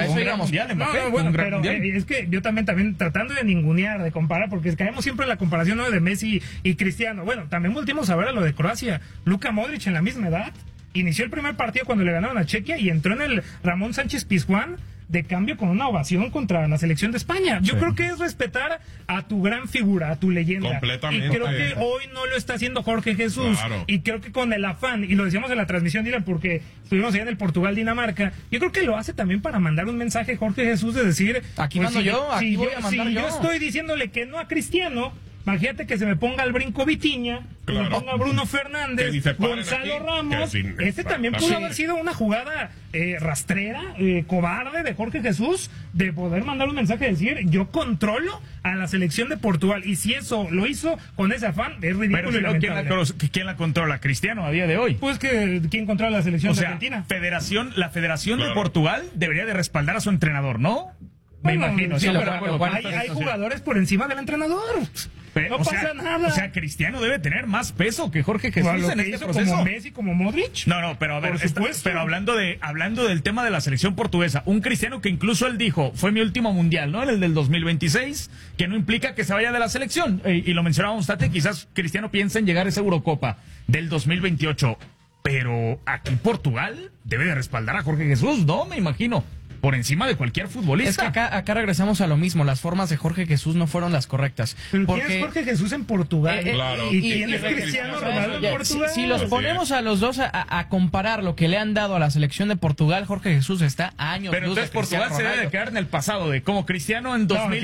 Pero es que yo también tratando de ningunear, de comparar, porque caemos siempre en la comparación de Messi y Cristiano. Bueno, también volvimos a ver a lo de Croacia. Luka Modric en la misma edad. Inició el primer partido cuando le ganaron a Chequia y entró en el Ramón Sánchez Pizjuán de cambio con una ovación contra la selección de España. Yo creo que es respetar a tu gran figura, a tu leyenda. Completamente. Y creo que hoy no lo está haciendo Jorge Jesús. Claro. Y creo que con el afán, y lo decíamos en la transmisión, Dylan, porque estuvimos allá en el Portugal-Dinamarca, yo creo que lo hace también para mandar un mensaje Jorge Jesús de decir... Aquí mando yo, aquí voy a mandar yo. Yo estoy diciéndole que no a Cristiano... Imagínate que se me ponga al brinco Vitiña, que me ponga Bruno Fernández, Gonzalo Ramos. También pudo haber sido una jugada rastrera, cobarde de Jorge Jesús, de poder mandar un mensaje y decir, yo controlo a la selección de Portugal. Y si eso lo hizo con ese afán, es ridículo. Pero ¿quién la controla? ¿Cristiano a día de hoy? Pues que ¿quién controla la selección de Argentina? La Federación de Portugal debería de respaldar a su entrenador, ¿no? Me imagino. Sí, hay jugadores por encima del entrenador. No pasa nada. O sea, Cristiano debe tener más peso que Jorge Jesús en este proceso. ¿Como Messi, como Modric? No, pero a ver, pero hablando del tema de la selección portuguesa, un Cristiano que incluso él dijo, fue mi último mundial, ¿no? El del 2026, que no implica que se vaya de la selección. Y lo mencionábamos, Tate, quizás Cristiano piensa en llegar a esa Eurocopa del 2028. Pero aquí Portugal debe de respaldar a Jorge Jesús, ¿no? Me imagino. Por encima de cualquier futbolista. Es que acá regresamos a lo mismo. Las formas de Jorge Jesús no fueron las correctas. ¿Pero quién es Jorge Jesús en Portugal? Claro. ¿Y quién es Cristiano Ronaldo en Portugal? Si los ponemos a los dos a comparar lo que le han dado a la selección de Portugal, Jorge Jesús está a años luz. Pero entonces Portugal se debe de quedar en el pasado, de como Cristiano en 2000.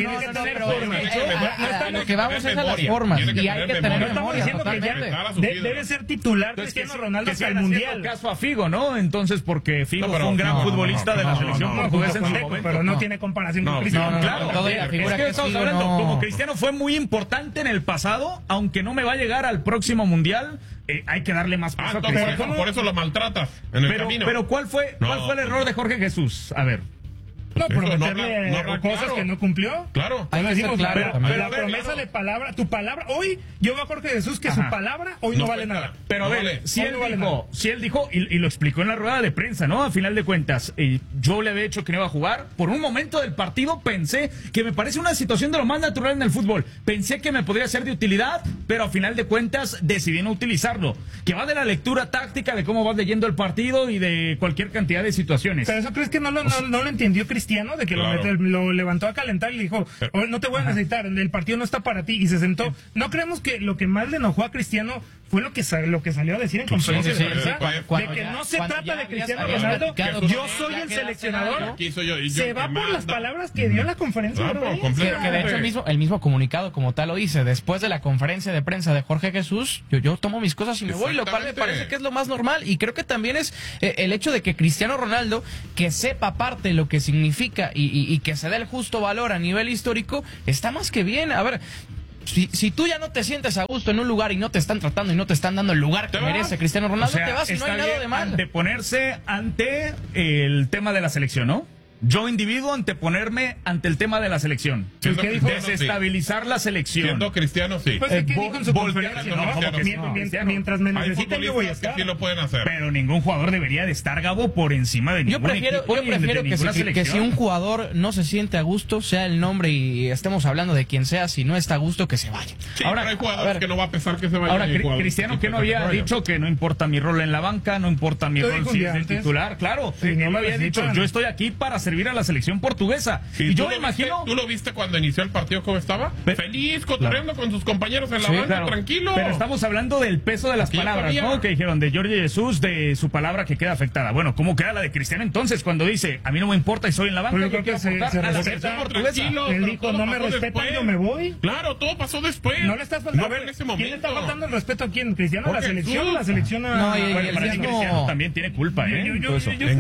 Lo que vamos es a las formas. Y hay que tener memoria. Debe ser titular Cristiano Ronaldo hasta el Mundial. Caso a Figo, ¿no? Entonces, porque Figo fue un gran futbolista de la selección portuguesa en su momento. Pero no tiene comparación con Cristiano. Claro, como Cristiano fue muy importante en el pasado, aunque no me va a llegar al próximo mundial, hay que darle más peso a Cristiano. Por eso lo maltratas en el camino. Pero ¿cuál fue el error de Jorge Jesús? A ver. No, prometerle cosas que no cumplió. Claro. La promesa de palabra, tu palabra, hoy yo veo a Jorge Jesús que su palabra hoy no vale nada. Pero a ver, si él dijo, y lo explicó en la rueda de prensa, ¿no? A final de cuentas, yo le había dicho que no iba a jugar. Por un momento del partido pensé que me parece una situación de lo más natural en el fútbol. Pensé que me podría ser de utilidad, pero a final de cuentas decidí no utilizarlo. Que va de la lectura táctica, de cómo vas leyendo el partido y de cualquier cantidad de situaciones. ¿Pero eso crees que no lo entendió Cristiano? Cristiano, de que lo levantó a calentar y le dijo, no te voy a necesitar, el partido no está para ti, y se sentó. ¿No creemos que lo que más le enojó a Cristiano fue lo que salió a decir en conferencia de prensa? De que no se trata de Cristiano Ronaldo, yo soy el seleccionador. Se va por las palabras que dio en la conferencia de prensa. Que de hecho el mismo comunicado como tal lo dice, después de la conferencia de prensa de Jorge Jesús, yo tomo mis cosas y me voy, lo cual me parece que es lo más normal, y creo que también es el hecho de que Cristiano Ronaldo, que sepa parte de lo que significa y que se dé el justo valor a nivel histórico, está más que bien. A ver, si tú ya no te sientes a gusto en un lugar y no te están tratando y no te están dando el lugar que merece Cristiano Ronaldo, te vas y no hay nada de mal. Anteponerse ante el tema de la selección, ¿no? Yo individuo anteponerme ante el tema de la selección. Desestabilizar la selección. Siendo Cristiano, sí. Pues, ¿qué dijo en su conferencia? Mientras me necesiten, yo voy a estar. Sí lo pueden hacer. Pero ningún jugador debería de estar, Gabo, por encima de ningún equipo. Yo prefiero que si un jugador no se siente a gusto, sea el nombre y estemos hablando de quien sea, si no está a gusto, que se vaya. Sí, ahora hay jugadores que no va a pesar que se vaya. Ahora, Cristiano, que no había dicho que no importa mi rol en la banca, no importa mi rol si es el titular. Claro, él lo había dicho, yo estoy aquí para servir a la selección portuguesa. Y yo me imagino... ¿Tú lo viste cuando inició el partido cómo estaba? Feliz, cotorreando con sus compañeros en la banca, tranquilo. Pero estamos hablando del peso de las palabras, ¿no? Que dijeron de Jorge Jesús, de su palabra que queda afectada. Bueno, ¿cómo queda la de Cristiano entonces cuando dice, a mí no me importa y soy en la banca? Yo creo que se respeta. Él dijo, no me respetan, yo me voy. Claro, todo pasó después. No le estás faltando. En ese momento. ¿Quién le está faltando el respeto a quién? ¿Cristiano a la selección? La selección a... No, y Cristiano también tiene culpa, ¿eh? ¿En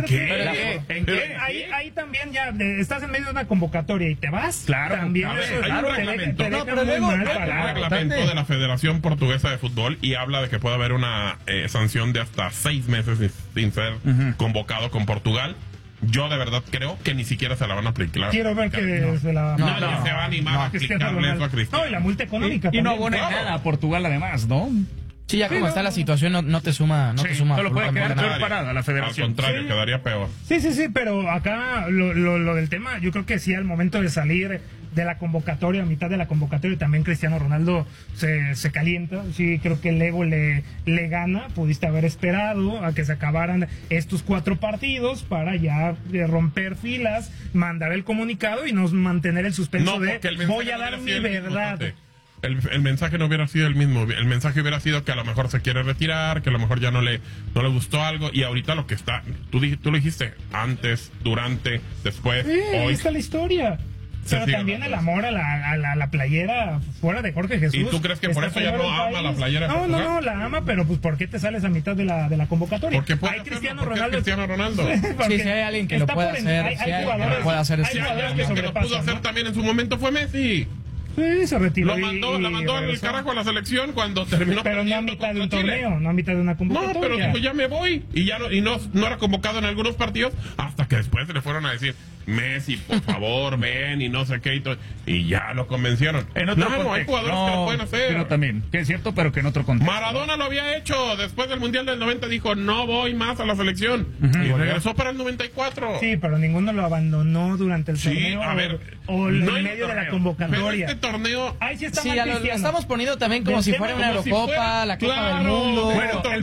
qué? Ahí también ya estás en medio de una convocatoria y te vas. Claro, también hay un reglamento. Hay un reglamento de la Federación Portuguesa de Fútbol y habla de que puede haber una sanción de hasta 6 meses sin ser convocado con Portugal. Yo de verdad creo que ni siquiera se la van a aplicar. Quiero ver que se la... No se va a animar a aplicarle eso a Cristiano. No, y la multa económica y no abone nada a Portugal además, ¿no? Sí, ya como está la situación, no te suma. No lo puede quedar peor parada la federación. Al contrario, quedaría peor. Sí, pero acá lo del tema, yo creo que sí, al momento de salir de la convocatoria, a mitad de la convocatoria, también Cristiano Ronaldo se calienta. Sí, creo que el ego le gana. Pudiste haber esperado a que se acabaran estos 4 partidos para ya romper filas, mandar el comunicado y nos mantener el suspenso voy a dar mi verdad. El mensaje no hubiera sido el mismo. El mensaje hubiera sido que a lo mejor se quiere retirar, que a lo mejor ya no le gustó algo. Y ahorita lo que está, tú lo dijiste, antes, durante, después, hoy. Ahí está la historia. Pero también el amor a la playera fuera de Jorge Jesús. ¿Y tú crees que por eso ya no ama la playera? No, la ama, pero pues ¿por qué te sales a mitad de la convocatoria? Porque hay Cristiano Ronaldo. Sí, si hay alguien que lo pueda hacer, hay jugadores que lo pudo hacer también en su momento fue Messi. Sí, se retiró. La mandó al carajo a la selección cuando terminó. Pero no a mitad de un torneo, no a mitad de una convocatoria. No, pero dijo, ya me voy. Y no era convocado en algunos partidos hasta que después se le fueron a decir, Messi, por favor, ven y no sé qué. Y ya lo convencieron. En otro contexto, hay jugadores que lo pueden hacer. Pero también, que es cierto, pero que en otro contexto. Maradona lo había hecho. Después del Mundial del 90 dijo, no voy más a la selección. Y regresó para el 94. Sí, pero ninguno lo abandonó durante el torneo. A ver, o en medio de la convocatoria. Pero este torneo... Ahí sí está lo estamos poniendo también como si fuera una Eurocopa, la Copa del Mundo. Bueno, el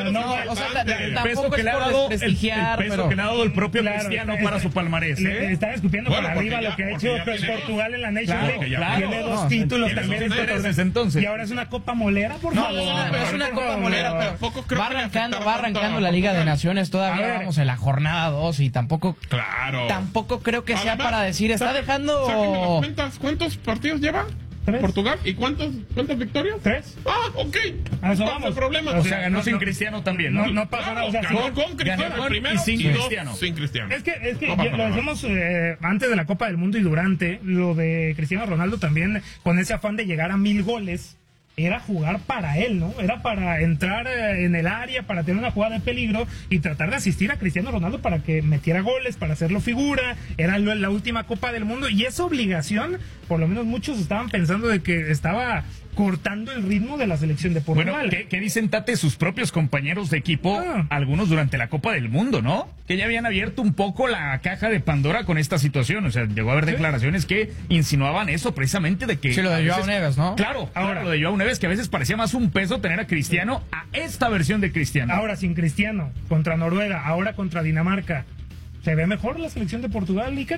peso que le ha dado el propio Cristiano para su palmarés. Está escupiendo para arriba lo que ha hecho Portugal en la Nations League. Tiene 2 títulos también entonces. Y ahora es una Copa Molera, por favor. No, es una Copa Molera, pero va arrancando la Liga de Naciones. Todavía vamos en la jornada 2 y tampoco creo que sea para decir, está dejando... ¿Cuántos partidos lleva? 3. ¿Portugal? ¿Y cuántas victorias? 3. Ok. A eso vamos. El problema. O sea, ganó sin Cristiano también, ¿no? No pasa nada. O sea, ganó con Cristiano primero y sin Cristiano. Sin Cristiano. Es que lo decimos antes de la Copa del Mundo y durante, lo de Cristiano Ronaldo también, con ese afán de llegar a 1000 goles. Era jugar para él, ¿no? Era para entrar en el área, para tener una jugada de peligro y tratar de asistir a Cristiano Ronaldo para que metiera goles, para hacerlo figura. Era la última Copa del Mundo y esa obligación, por lo menos muchos estaban pensando de que estaba cortando el ritmo de la selección de Portugal. Bueno, ¿qué dicen, Tate, sus propios compañeros de equipo, algunos durante la Copa del Mundo, ¿no? Que ya habían abierto un poco la caja de Pandora con esta situación. O sea, llegó a haber declaraciones que insinuaban eso precisamente de que... Sí, lo de Joao Neves, ¿no? Claro, ahora lo de Joao Neves, que a veces parecía más un peso tener a Cristiano a esta versión de Cristiano. Ahora sin Cristiano, contra Noruega, ahora contra Dinamarca. ¿Se ve mejor la selección de Portugal, Iker?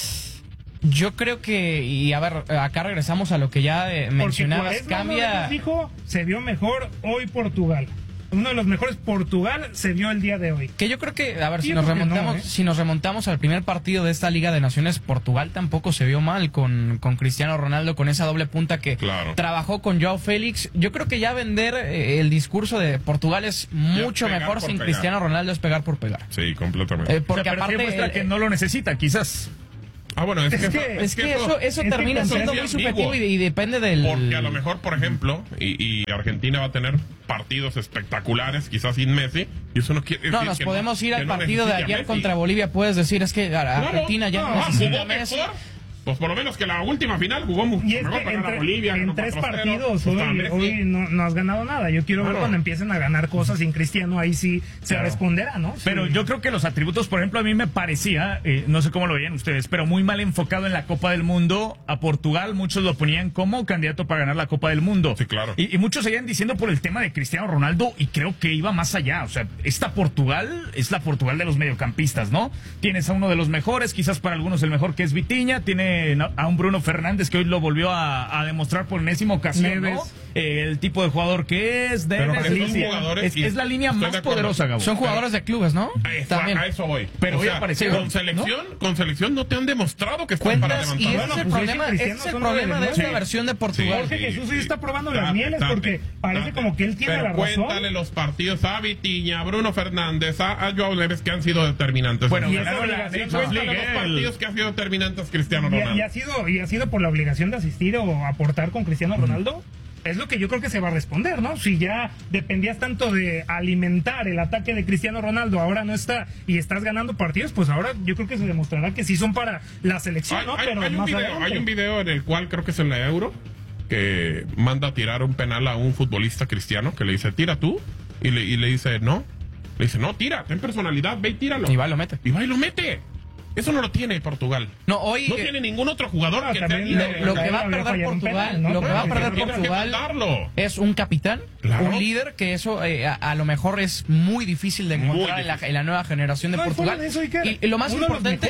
Yo creo que, y a ver, acá regresamos a lo que ya mencionabas, cambia... Dijo, se vio mejor hoy Portugal. Uno de los mejores Portugal se vio el día de hoy. Que yo creo que, a ver, si nos remontamos al primer partido de esta Liga de Naciones, Portugal tampoco se vio mal con Cristiano Ronaldo, con esa doble punta que trabajó con Joao Félix. Yo creo que ya vender el discurso de Portugal es mucho mejor sin Cristiano Ronaldo, es pegar por pegar. Sí, completamente. Porque aparte muestra que no lo necesita, quizás. Bueno, es que eso termina siendo muy subjetivo y depende del... Porque a lo mejor, por ejemplo, y Argentina va a tener partidos espectaculares, quizás sin Messi, y eso no quiere decir nos podemos ir al partido de ayer contra Bolivia, puedes decir, es que Argentina ya no necesita a Messi. Pues por lo menos que la última final jugó mucho mejor para Bolivia. En 3 partidos hoy no has ganado nada. Yo quiero ver cuando empiecen a ganar cosas sin Cristiano, ahí sí se responderá, ¿no? Pero yo creo que los atributos, por ejemplo, a mí me parecía, no sé cómo lo veían ustedes, pero muy mal enfocado en la Copa del Mundo. A Portugal muchos lo ponían como candidato para ganar la Copa del Mundo. Sí, claro. Y muchos seguían diciendo por el tema de Cristiano Ronaldo, y creo que iba más allá. O sea, esta Portugal es la Portugal de los mediocampistas, ¿no? Tienes a uno de los mejores, quizás para algunos el mejor, que es Vitinha. Tiene a un Bruno Fernández que hoy lo volvió a demostrar por enésima ocasión, ¿no? El tipo de jugador que es, es la línea más poderosa, Gabo. Son jugadores de clubes, ¿no? También. A eso voy. Pero hoy apareció. Con selección no te han demostrado que están para levantar. Y ese es el problema de esta versión de Portugal. Jorge Jesús sí está probando las mieles porque parece como que él tiene la razón. Cuéntale los partidos a Vitinha, a Bruno Fernández, a Joao Neves, que han sido determinantes. Bueno, y ganaron la Nations League, los partidos que han sido determinantes Cristiano Ronaldo. Y ha sido por la obligación de asistir o aportar con Cristiano Ronaldo. Es lo que yo creo que se va a responder, ¿no? Si ya dependías tanto de alimentar el ataque de Cristiano Ronaldo, ahora no está y estás ganando partidos, pues ahora yo creo que se demostrará que sí son para la selección, ¿no? Pero hay un video en el cual creo que es en la Euro, que manda a tirar un penal a un futbolista cristiano, que le dice, tira tú, y le dice, no. Le dice, no, tira, ten personalidad, ve y tíralo. Y va y lo mete. Eso no lo tiene Portugal. No tiene ningún otro jugador que lo que va a perder Portugal es un capitán, un líder, que eso a lo mejor es muy difícil de encontrar en la nueva generación de Portugal. Y lo más importante,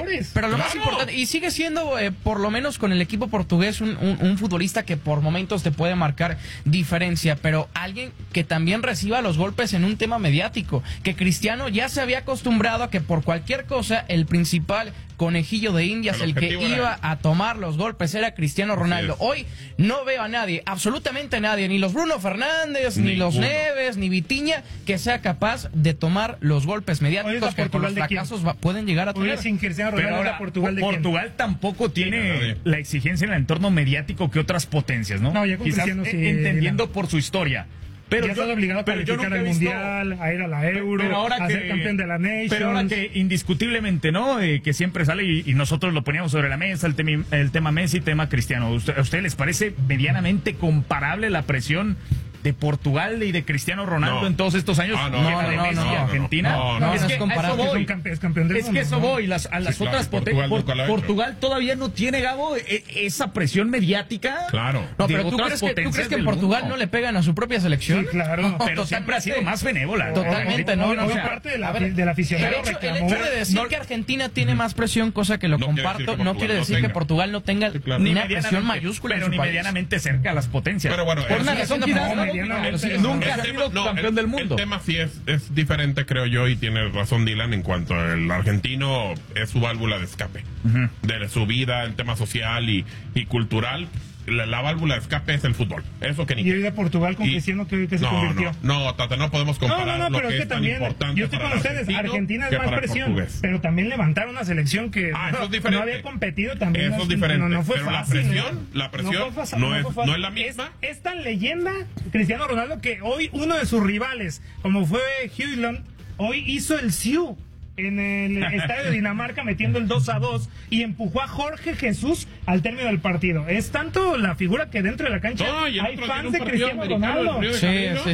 y sigue siendo por lo menos con el equipo portugués un futbolista que por momentos te puede marcar diferencia, pero alguien que también reciba los golpes en un tema mediático, que Cristiano ya se había acostumbrado a que por cualquier cosa el principal conejillo de Indias, el que iba a tomar los golpes era Cristiano Ronaldo. Hoy no veo a nadie, absolutamente nadie, ni los Bruno Fernández, ni los Neves, ni Vitinha, que sea capaz de tomar los golpes mediáticos que con los fracasos pueden llegar a tener. Sin Cristiano Ronaldo, pero ahora, Portugal tampoco tiene la exigencia en el entorno mediático que otras potencias, ¿no? No, ya con Cristiano sí, entendiendo por su historia. Pero ya estás obligado a calificar al Mundial, a ir a la Euro, a ser campeón de la Nations. Pero ahora que indiscutiblemente, ¿no? Que siempre sale y nosotros lo poníamos sobre la mesa, el tema Messi, tema Cristiano. ¿A ustedes les parece medianamente comparable la presión de Portugal y de Cristiano Ronaldo en todos estos años? Argentina. Es comparable. Es campeón del mundo. Es que eso voy. A las otras potencias. Portugal todavía no tiene, Gabo, esa presión mediática. Claro. No, pero ¿tú crees que en Portugal no le pegan a su propia selección? Sí, claro. Pero siempre ha sido más benévola. Totalmente, no. Parte del aficionado reclamó. El hecho de decir que Argentina tiene más presión, cosa que lo comparto, no quiere decir que Portugal no tenga ni una presión mayúscula. Pero ni medianamente cerca a las potencias. Pero bueno, por una razón nunca ha sido campeón del mundo. El tema sí es diferente, creo yo, y tiene razón Dylan en cuanto al argentino es su válvula de escape de su vida, el tema social y cultural. La válvula de escape es el fútbol. Eso que ni. Y hoy de Portugal con Cristiano que se convirtió. No, Tata, no podemos comparar pero es que también, yo estoy con ustedes, Argentina es más presión, pero también levantaron una selección que no había competido también. Eso es diferente. No fue pero fácil. La presión no es la misma. Es tan leyenda Cristiano Ronaldo que hoy uno de sus rivales, como fue Højlund, hoy hizo el Siu en el estadio de Dinamarca metiendo el 2-2 y empujó a Jorge Jesús al término del partido. Es tanto la figura que dentro de la cancha hay fans de Cristiano Ronaldo. Sí.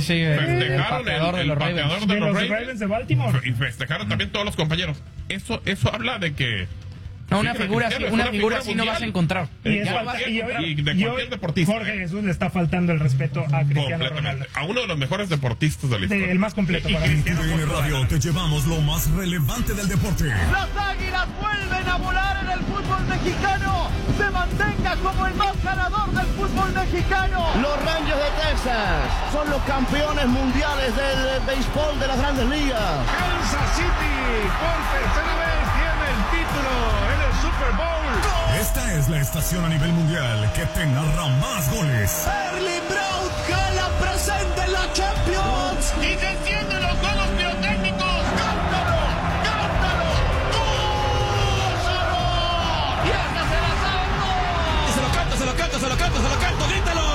El pateador de los Ravens de Baltimore. Y festejaron también todos los compañeros. Eso habla de que No, una figura así no vas a encontrar. Y de cualquier deportista. Jorge Jesús le está faltando el respeto a Cristiano Ronaldo. A uno de los mejores deportistas de la historia. El más completo para mí. En Radio te llevamos lo más relevante del deporte. Las Águilas vuelven a volar en el fútbol mexicano. Se mantenga como el más ganador del fútbol mexicano. Los Rangers de Texas son los campeones mundiales del béisbol de las Grandes Ligas. Kansas City por tercera vez tiene el título en el Super Bowl. Esta es la estación a nivel mundial que te narra más goles. Erling Braut Haaland presente en la Champions. Y se encienden los juegos pirotécnicos. ¡Cántalo! ¡Cántalo! ¡Gózalo! ¡Y esta se la sabe! Y se lo canto, grítalo.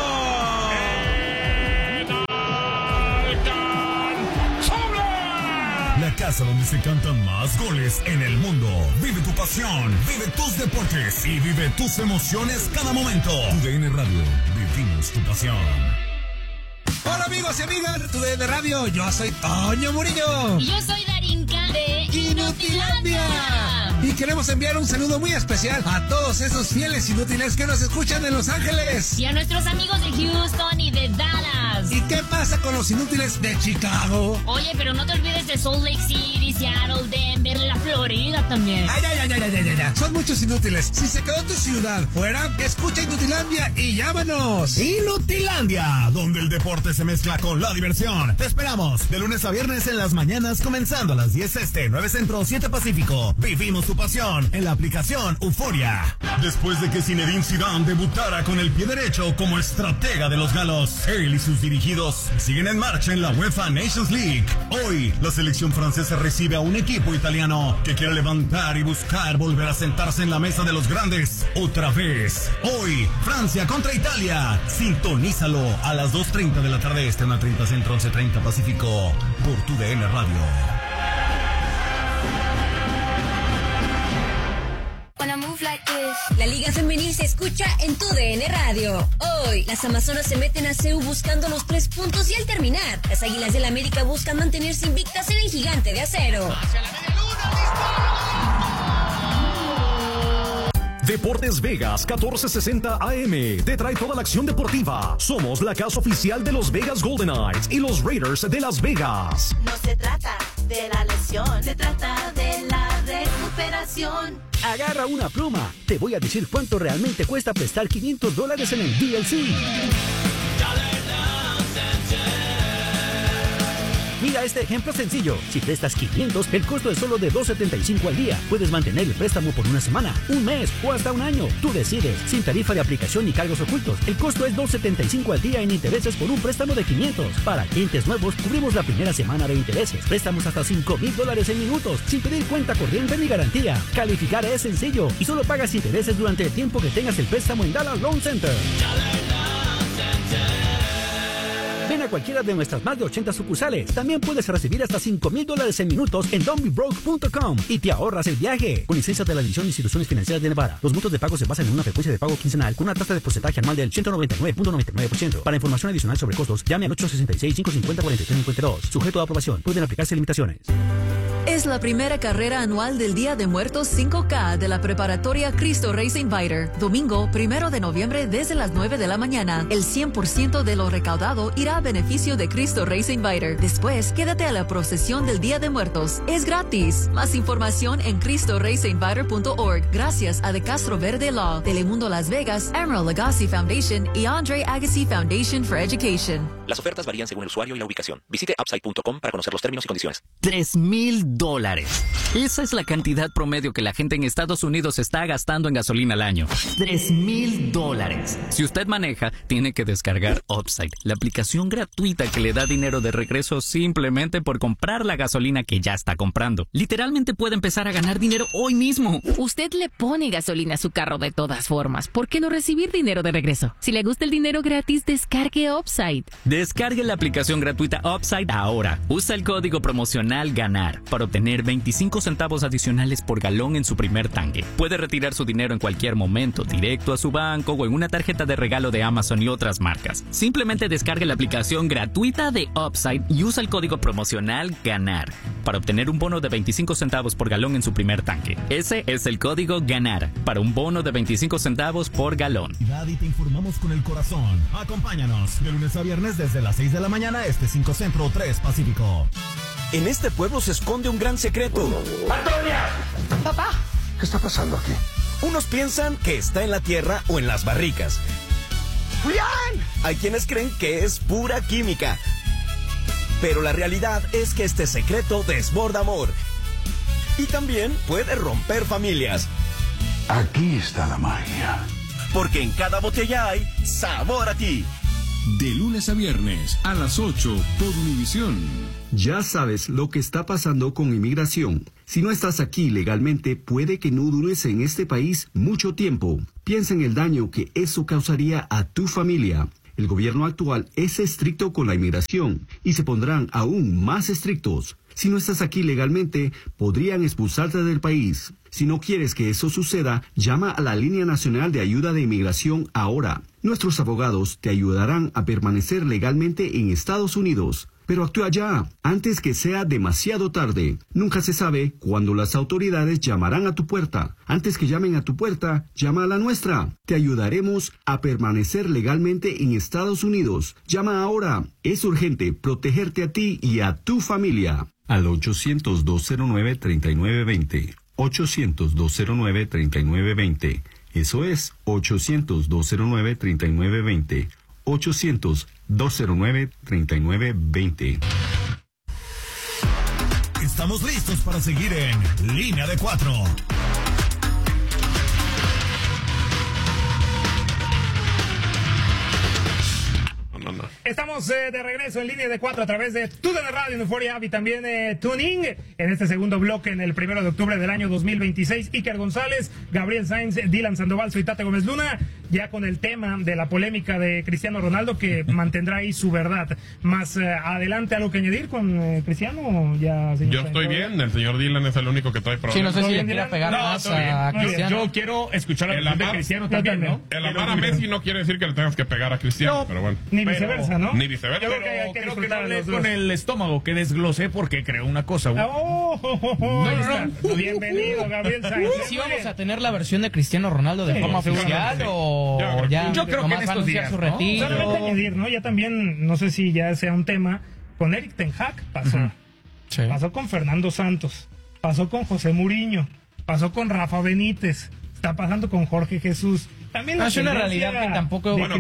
La casa donde se cantan más goles en el mundo. Vive tu pasión, vive tus deportes y vive tus emociones cada momento. TUDN Radio, vivimos tu pasión. Hola amigos y amigas de TUDN Radio, yo soy Toño Murillo. Y yo soy Darinka de Inutilandia. Y queremos enviar un saludo muy especial a todos esos fieles inútiles que nos escuchan en Los Ángeles. Y a nuestros amigos de Houston y de Dallas. ¿Y qué pasa con los inútiles de Chicago? Oye, pero no te olvides de Salt Lake City, Seattle, Denver, la Florida también. Ay. Son muchos inútiles. Si se quedó tu ciudad fuera, escucha Inutilandia y llámanos. Inutilandia, donde el deporte se mezcla con la diversión. Te esperamos de lunes a viernes en las mañanas, comenzando a las 10 este, 9 centro, 7 pacífico. Vivimos tu pasión en la aplicación Euforia. Después de que Zinedine Zidane debutara con el pie derecho como estratega de los galos, él y sus dirigidos siguen en marcha en la UEFA Nations League. Hoy, la selección francesa recibe a un equipo italiano que quiere levantar y buscar volver a sentarse en la mesa de los grandes otra vez. Hoy, Francia contra Italia. Sintonízalo a las 2:30 de la tarde este, 1:30 centro, 11:30 pacífico, por TUDN Radio. La Liga Femenil se escucha en TUDN Radio. Hoy, las Amazonas se meten a CEU buscando los 3 puntos y al terminar, las Águilas del América buscan mantenerse invictas en el Gigante de Acero. ¡Hacia la media luna! Deportes Vegas 1460 AM te trae toda la acción deportiva. Somos la casa oficial de los Vegas Golden Knights y los Raiders de Las Vegas. No se trata de la lesión, se trata de la recuperación. Agarra una pluma. Te voy a decir cuánto realmente cuesta prestar $500 en el DLC. Mira este ejemplo sencillo. Si prestas 500, el costo es solo de $2.75 al día. Puedes mantener el préstamo por una semana, un mes o hasta un año. Tú decides. Sin tarifa de aplicación ni cargos ocultos. El costo es $2.75 al día en intereses por un préstamo de 500. Para clientes nuevos, cubrimos la primera semana de intereses. Préstamos hasta $5,000 en minutos, sin pedir cuenta corriente ni garantía. Calificar es sencillo y solo pagas intereses durante el tiempo que tengas el préstamo en Dallas Loan Center. Ven a cualquiera de nuestras más de 80 sucursales. También puedes recibir hasta $5,000 en minutos en don'tbebroke.com y te ahorras el viaje. Con licencia de la División de Instituciones Financieras de Nevada. Los montos de pago se basan en una frecuencia de pago quincenal con una tasa de porcentaje anual del 199.99%. Para información adicional sobre costos, llame al 866-550-4352. Sujeto a aprobación. Pueden aplicarse limitaciones. Es la primera carrera anual del Día de Muertos 5K de la preparatoria Cristo Racing Fighter. Domingo 1 de noviembre desde las 9 de la mañana. El 100% de lo recaudado irá a beneficio de Cristo Racing Fighter. Después, quédate a la procesión del Día de Muertos. Es gratis. Más información en CristoRacingFighter.org. Gracias a De Castro Verde Law, Telemundo Las Vegas, Emerald Lagasse Foundation y Andre Agassi Foundation for Education. Las ofertas varían según el usuario y la ubicación. Visite upside.com para conocer los términos y condiciones. $3,000. Esa es la cantidad promedio que la gente en Estados Unidos está gastando en gasolina al año. $3,000. Si usted maneja, tiene que descargar Upside, la aplicación gratuita que le da dinero de regreso simplemente por comprar la gasolina que ya está comprando. Literalmente puede empezar a ganar dinero hoy mismo. Usted le pone gasolina a su carro de todas formas. ¿Por qué no recibir dinero de regreso? Si le gusta el dinero gratis, descargue Upside. Descargue la aplicación gratuita Upside ahora. Usa el código promocional GANAR para obtener 25 centavos adicionales por galón en su primer tanque. Puede retirar su dinero en cualquier momento, directo a su banco o en una tarjeta de regalo de Amazon y otras marcas. Simplemente descargue la aplicación gratuita de Upside y usa el código promocional GANAR para obtener un bono de 25 centavos por galón en su primer tanque. Ese es el código GANAR para un bono de 25 centavos por galón. Y te informamos con el corazón. Acompáñanos de lunes a viernes desde las 6 de la mañana, 5 Centro, 3 Pacífico. En este pueblo se esconde un gran secreto. ¡Antonia! ¡Papá! ¿Qué está pasando aquí? Unos piensan que está en la tierra o en las barricas. ¡Julián! Hay quienes creen que es pura química. Pero la realidad es que este secreto desborda amor. Y también puede romper familias. Aquí está la magia. Porque en cada botella hay sabor a ti. De lunes a viernes a las 8 por Univisión. Ya sabes lo que está pasando con inmigración. Si no estás aquí legalmente, puede que no dures en este país mucho tiempo. Piensa en el daño que eso causaría a tu familia. El gobierno actual es estricto con la inmigración y se pondrán aún más estrictos. Si no estás aquí legalmente, podrían expulsarte del país. Si no quieres que eso suceda, llama a la Línea Nacional de Ayuda de Inmigración ahora. Nuestros abogados te ayudarán a permanecer legalmente en Estados Unidos. Pero actúa ya, antes que sea demasiado tarde. Nunca se sabe cuándo las autoridades llamarán a tu puerta. Antes que llamen a tu puerta, llama a la nuestra. Te ayudaremos a permanecer legalmente en Estados Unidos. Llama ahora. Es urgente protegerte a ti y a tu familia. Al 800-209-3920. 800-209-3920. Eso es 800-209-3920. 800-209-3920. Estamos listos para seguir en Línea de 4. Estamos de regreso en Línea de 4 a través de TUDN Radio, Euphoria y también Tuning. En este segundo bloque, en el 1 de octubre del año 2026, Iker González, Gabriel Sainz, Dylan Sandoval, soy Tate Gómez Luna, ya con el tema de la polémica de Cristiano Ronaldo, que mantendrá ahí su verdad. Más adelante, ¿algo que añadir con Cristiano? Ya, yo estoy bien, el señor Dylan es el único que trae problemas. Sí, no sé si le quiera pegar más a Cristiano. Yo quiero escuchar la opinión de Cristiano también, ¿no? El amar a Messi no quiere decir que le tengas que pegar a Cristiano, pero bueno. Ni viceversa, ¿no? Ni viceversa. Yo creo que no hablé con el estómago, que desglosé porque creo una cosa. Bienvenido, Gabriel Sainz. ¿Sí vamos a tener la versión de Cristiano Ronaldo de forma oficial o ya? Yo creo que en estos días su retiro. Solamente añadir, ¿no? Ya también, no sé si ya sea un tema, con Erik ten Hag pasó. Sí. Pasó con Fernando Santos, pasó con José Mourinho, pasó con Rafa Benítez, está pasando con Jorge Jesús. También es una realidad que tampoco nunca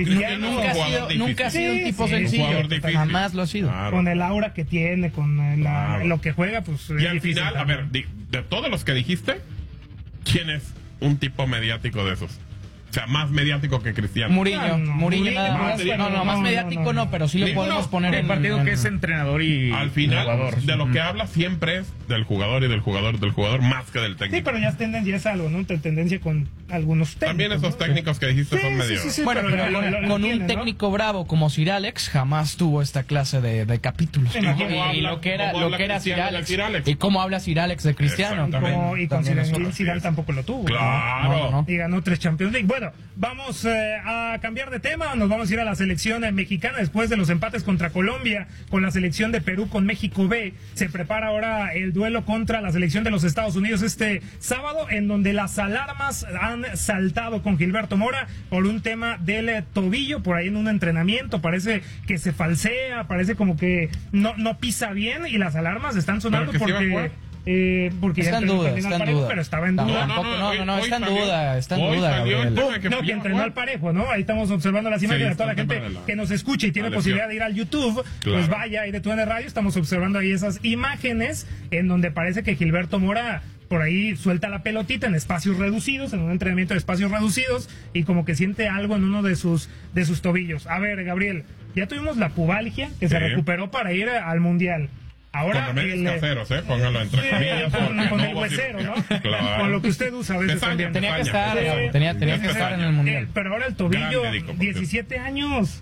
ha sido un tipo sencillo, jamás lo ha sido. Claro. Con el aura que tiene, con lo que juega, pues. Y al final, a ver, de todos los que dijiste, ¿quién es un tipo mediático de esos? O sea, más mediático que Cristiano. Mourinho nada más. Más mediático no, pero sí lo podemos poner en el partido que es entrenador y al final jugador. De lo que habla siempre es del jugador y del jugador más que del técnico. Sí, pero ya es algo, ¿no? Tendencia con algunos técnicos. También esos técnicos que dijiste son medio. Bueno, pero con un técnico bravo como Sir Alex jamás tuvo esta clase de capítulos. Y lo que era Sir Alex. Y cómo habla Sir Alex de Cristiano. Y con Zidane tampoco lo tuvo. Claro. Y ganó 3 Champions League. Bueno, vamos a cambiar de tema. Nos vamos a ir a la selección mexicana después de los empates contra Colombia, con la selección de Perú, con México B. Se prepara ahora el duelo contra la selección de los Estados Unidos este sábado, en donde las alarmas han saltado con Gilberto Mora por un tema del tobillo, por ahí en un entrenamiento. Parece que se falsea, parece como que no pisa bien, y las alarmas están sonando porque está en duda, pero estaba en duda. No, está en duda, que entrenó al parejo, ¿no? Ahí estamos observando las imágenes de toda la gente que nos escucha y tiene posibilidad de ir al YouTube, pues vaya ahí de TUDN Radio, estamos observando ahí esas imágenes en donde parece que Gilberto Mora por ahí suelta la pelotita en espacios reducidos, en un entrenamiento de espacios reducidos, y como que siente algo en uno de sus tobillos. A ver, Gabriel, ya tuvimos la pubalgia que se recuperó para ir al Mundial. Ahora con remedios caseros, póngalo entre comillas. Con el huesero, ¿no? Claro. Con lo que usted usa a veces también. Tenía que estar en el Mundial. Pero ahora el tobillo, 17 años.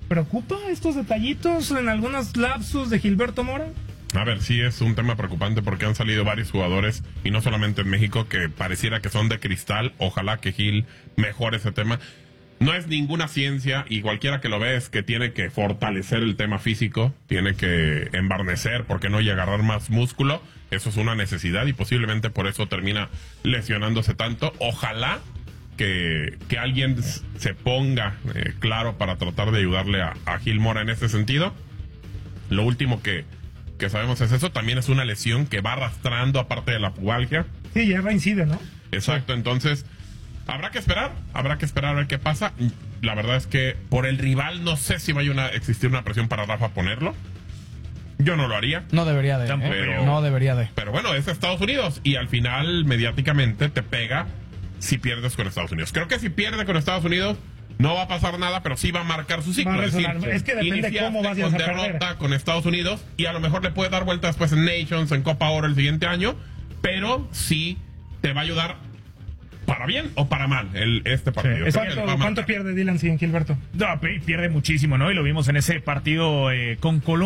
¿Preocupa estos detallitos en algunos lapsus de Gilberto Mora? A ver, sí es un tema preocupante porque han salido varios jugadores, y no solamente en México, que pareciera que son de cristal. Ojalá que Gil mejore ese tema. No es ninguna ciencia, y cualquiera que lo ve es que tiene que fortalecer el tema físico, tiene que embarnecer, porque no, y agarrar más músculo. Eso es una necesidad y posiblemente por eso termina lesionándose tanto. Ojalá que alguien se ponga claro para tratar de ayudarle a Gil Mora en ese sentido. Lo último que sabemos es eso. También es una lesión que va arrastrando, aparte de la pubalgia. Sí, ya reincide, ¿no? Exacto, entonces habrá que esperar a ver qué pasa. La verdad es que por el rival no sé si vaya a existir una presión para Rafa ponerlo. Yo no lo haría. No debería de. No debería de. Pero bueno, es Estados Unidos y al final mediáticamente te pega si pierdes con Estados Unidos. Creo que si pierde con Estados Unidos no va a pasar nada, pero sí va a marcar su ciclo. Es que depende de cómo vayas a perder. Derrota con Estados Unidos y a lo mejor le puede dar vuelta después en Nations, en Copa Oro el siguiente año, pero sí te va a ayudar para bien o para mal este partido. Sí, ¿Cuánto pierde Dylan sin Gilberto? No, pierde muchísimo, ¿no? Y lo vimos en ese partido con Colombia.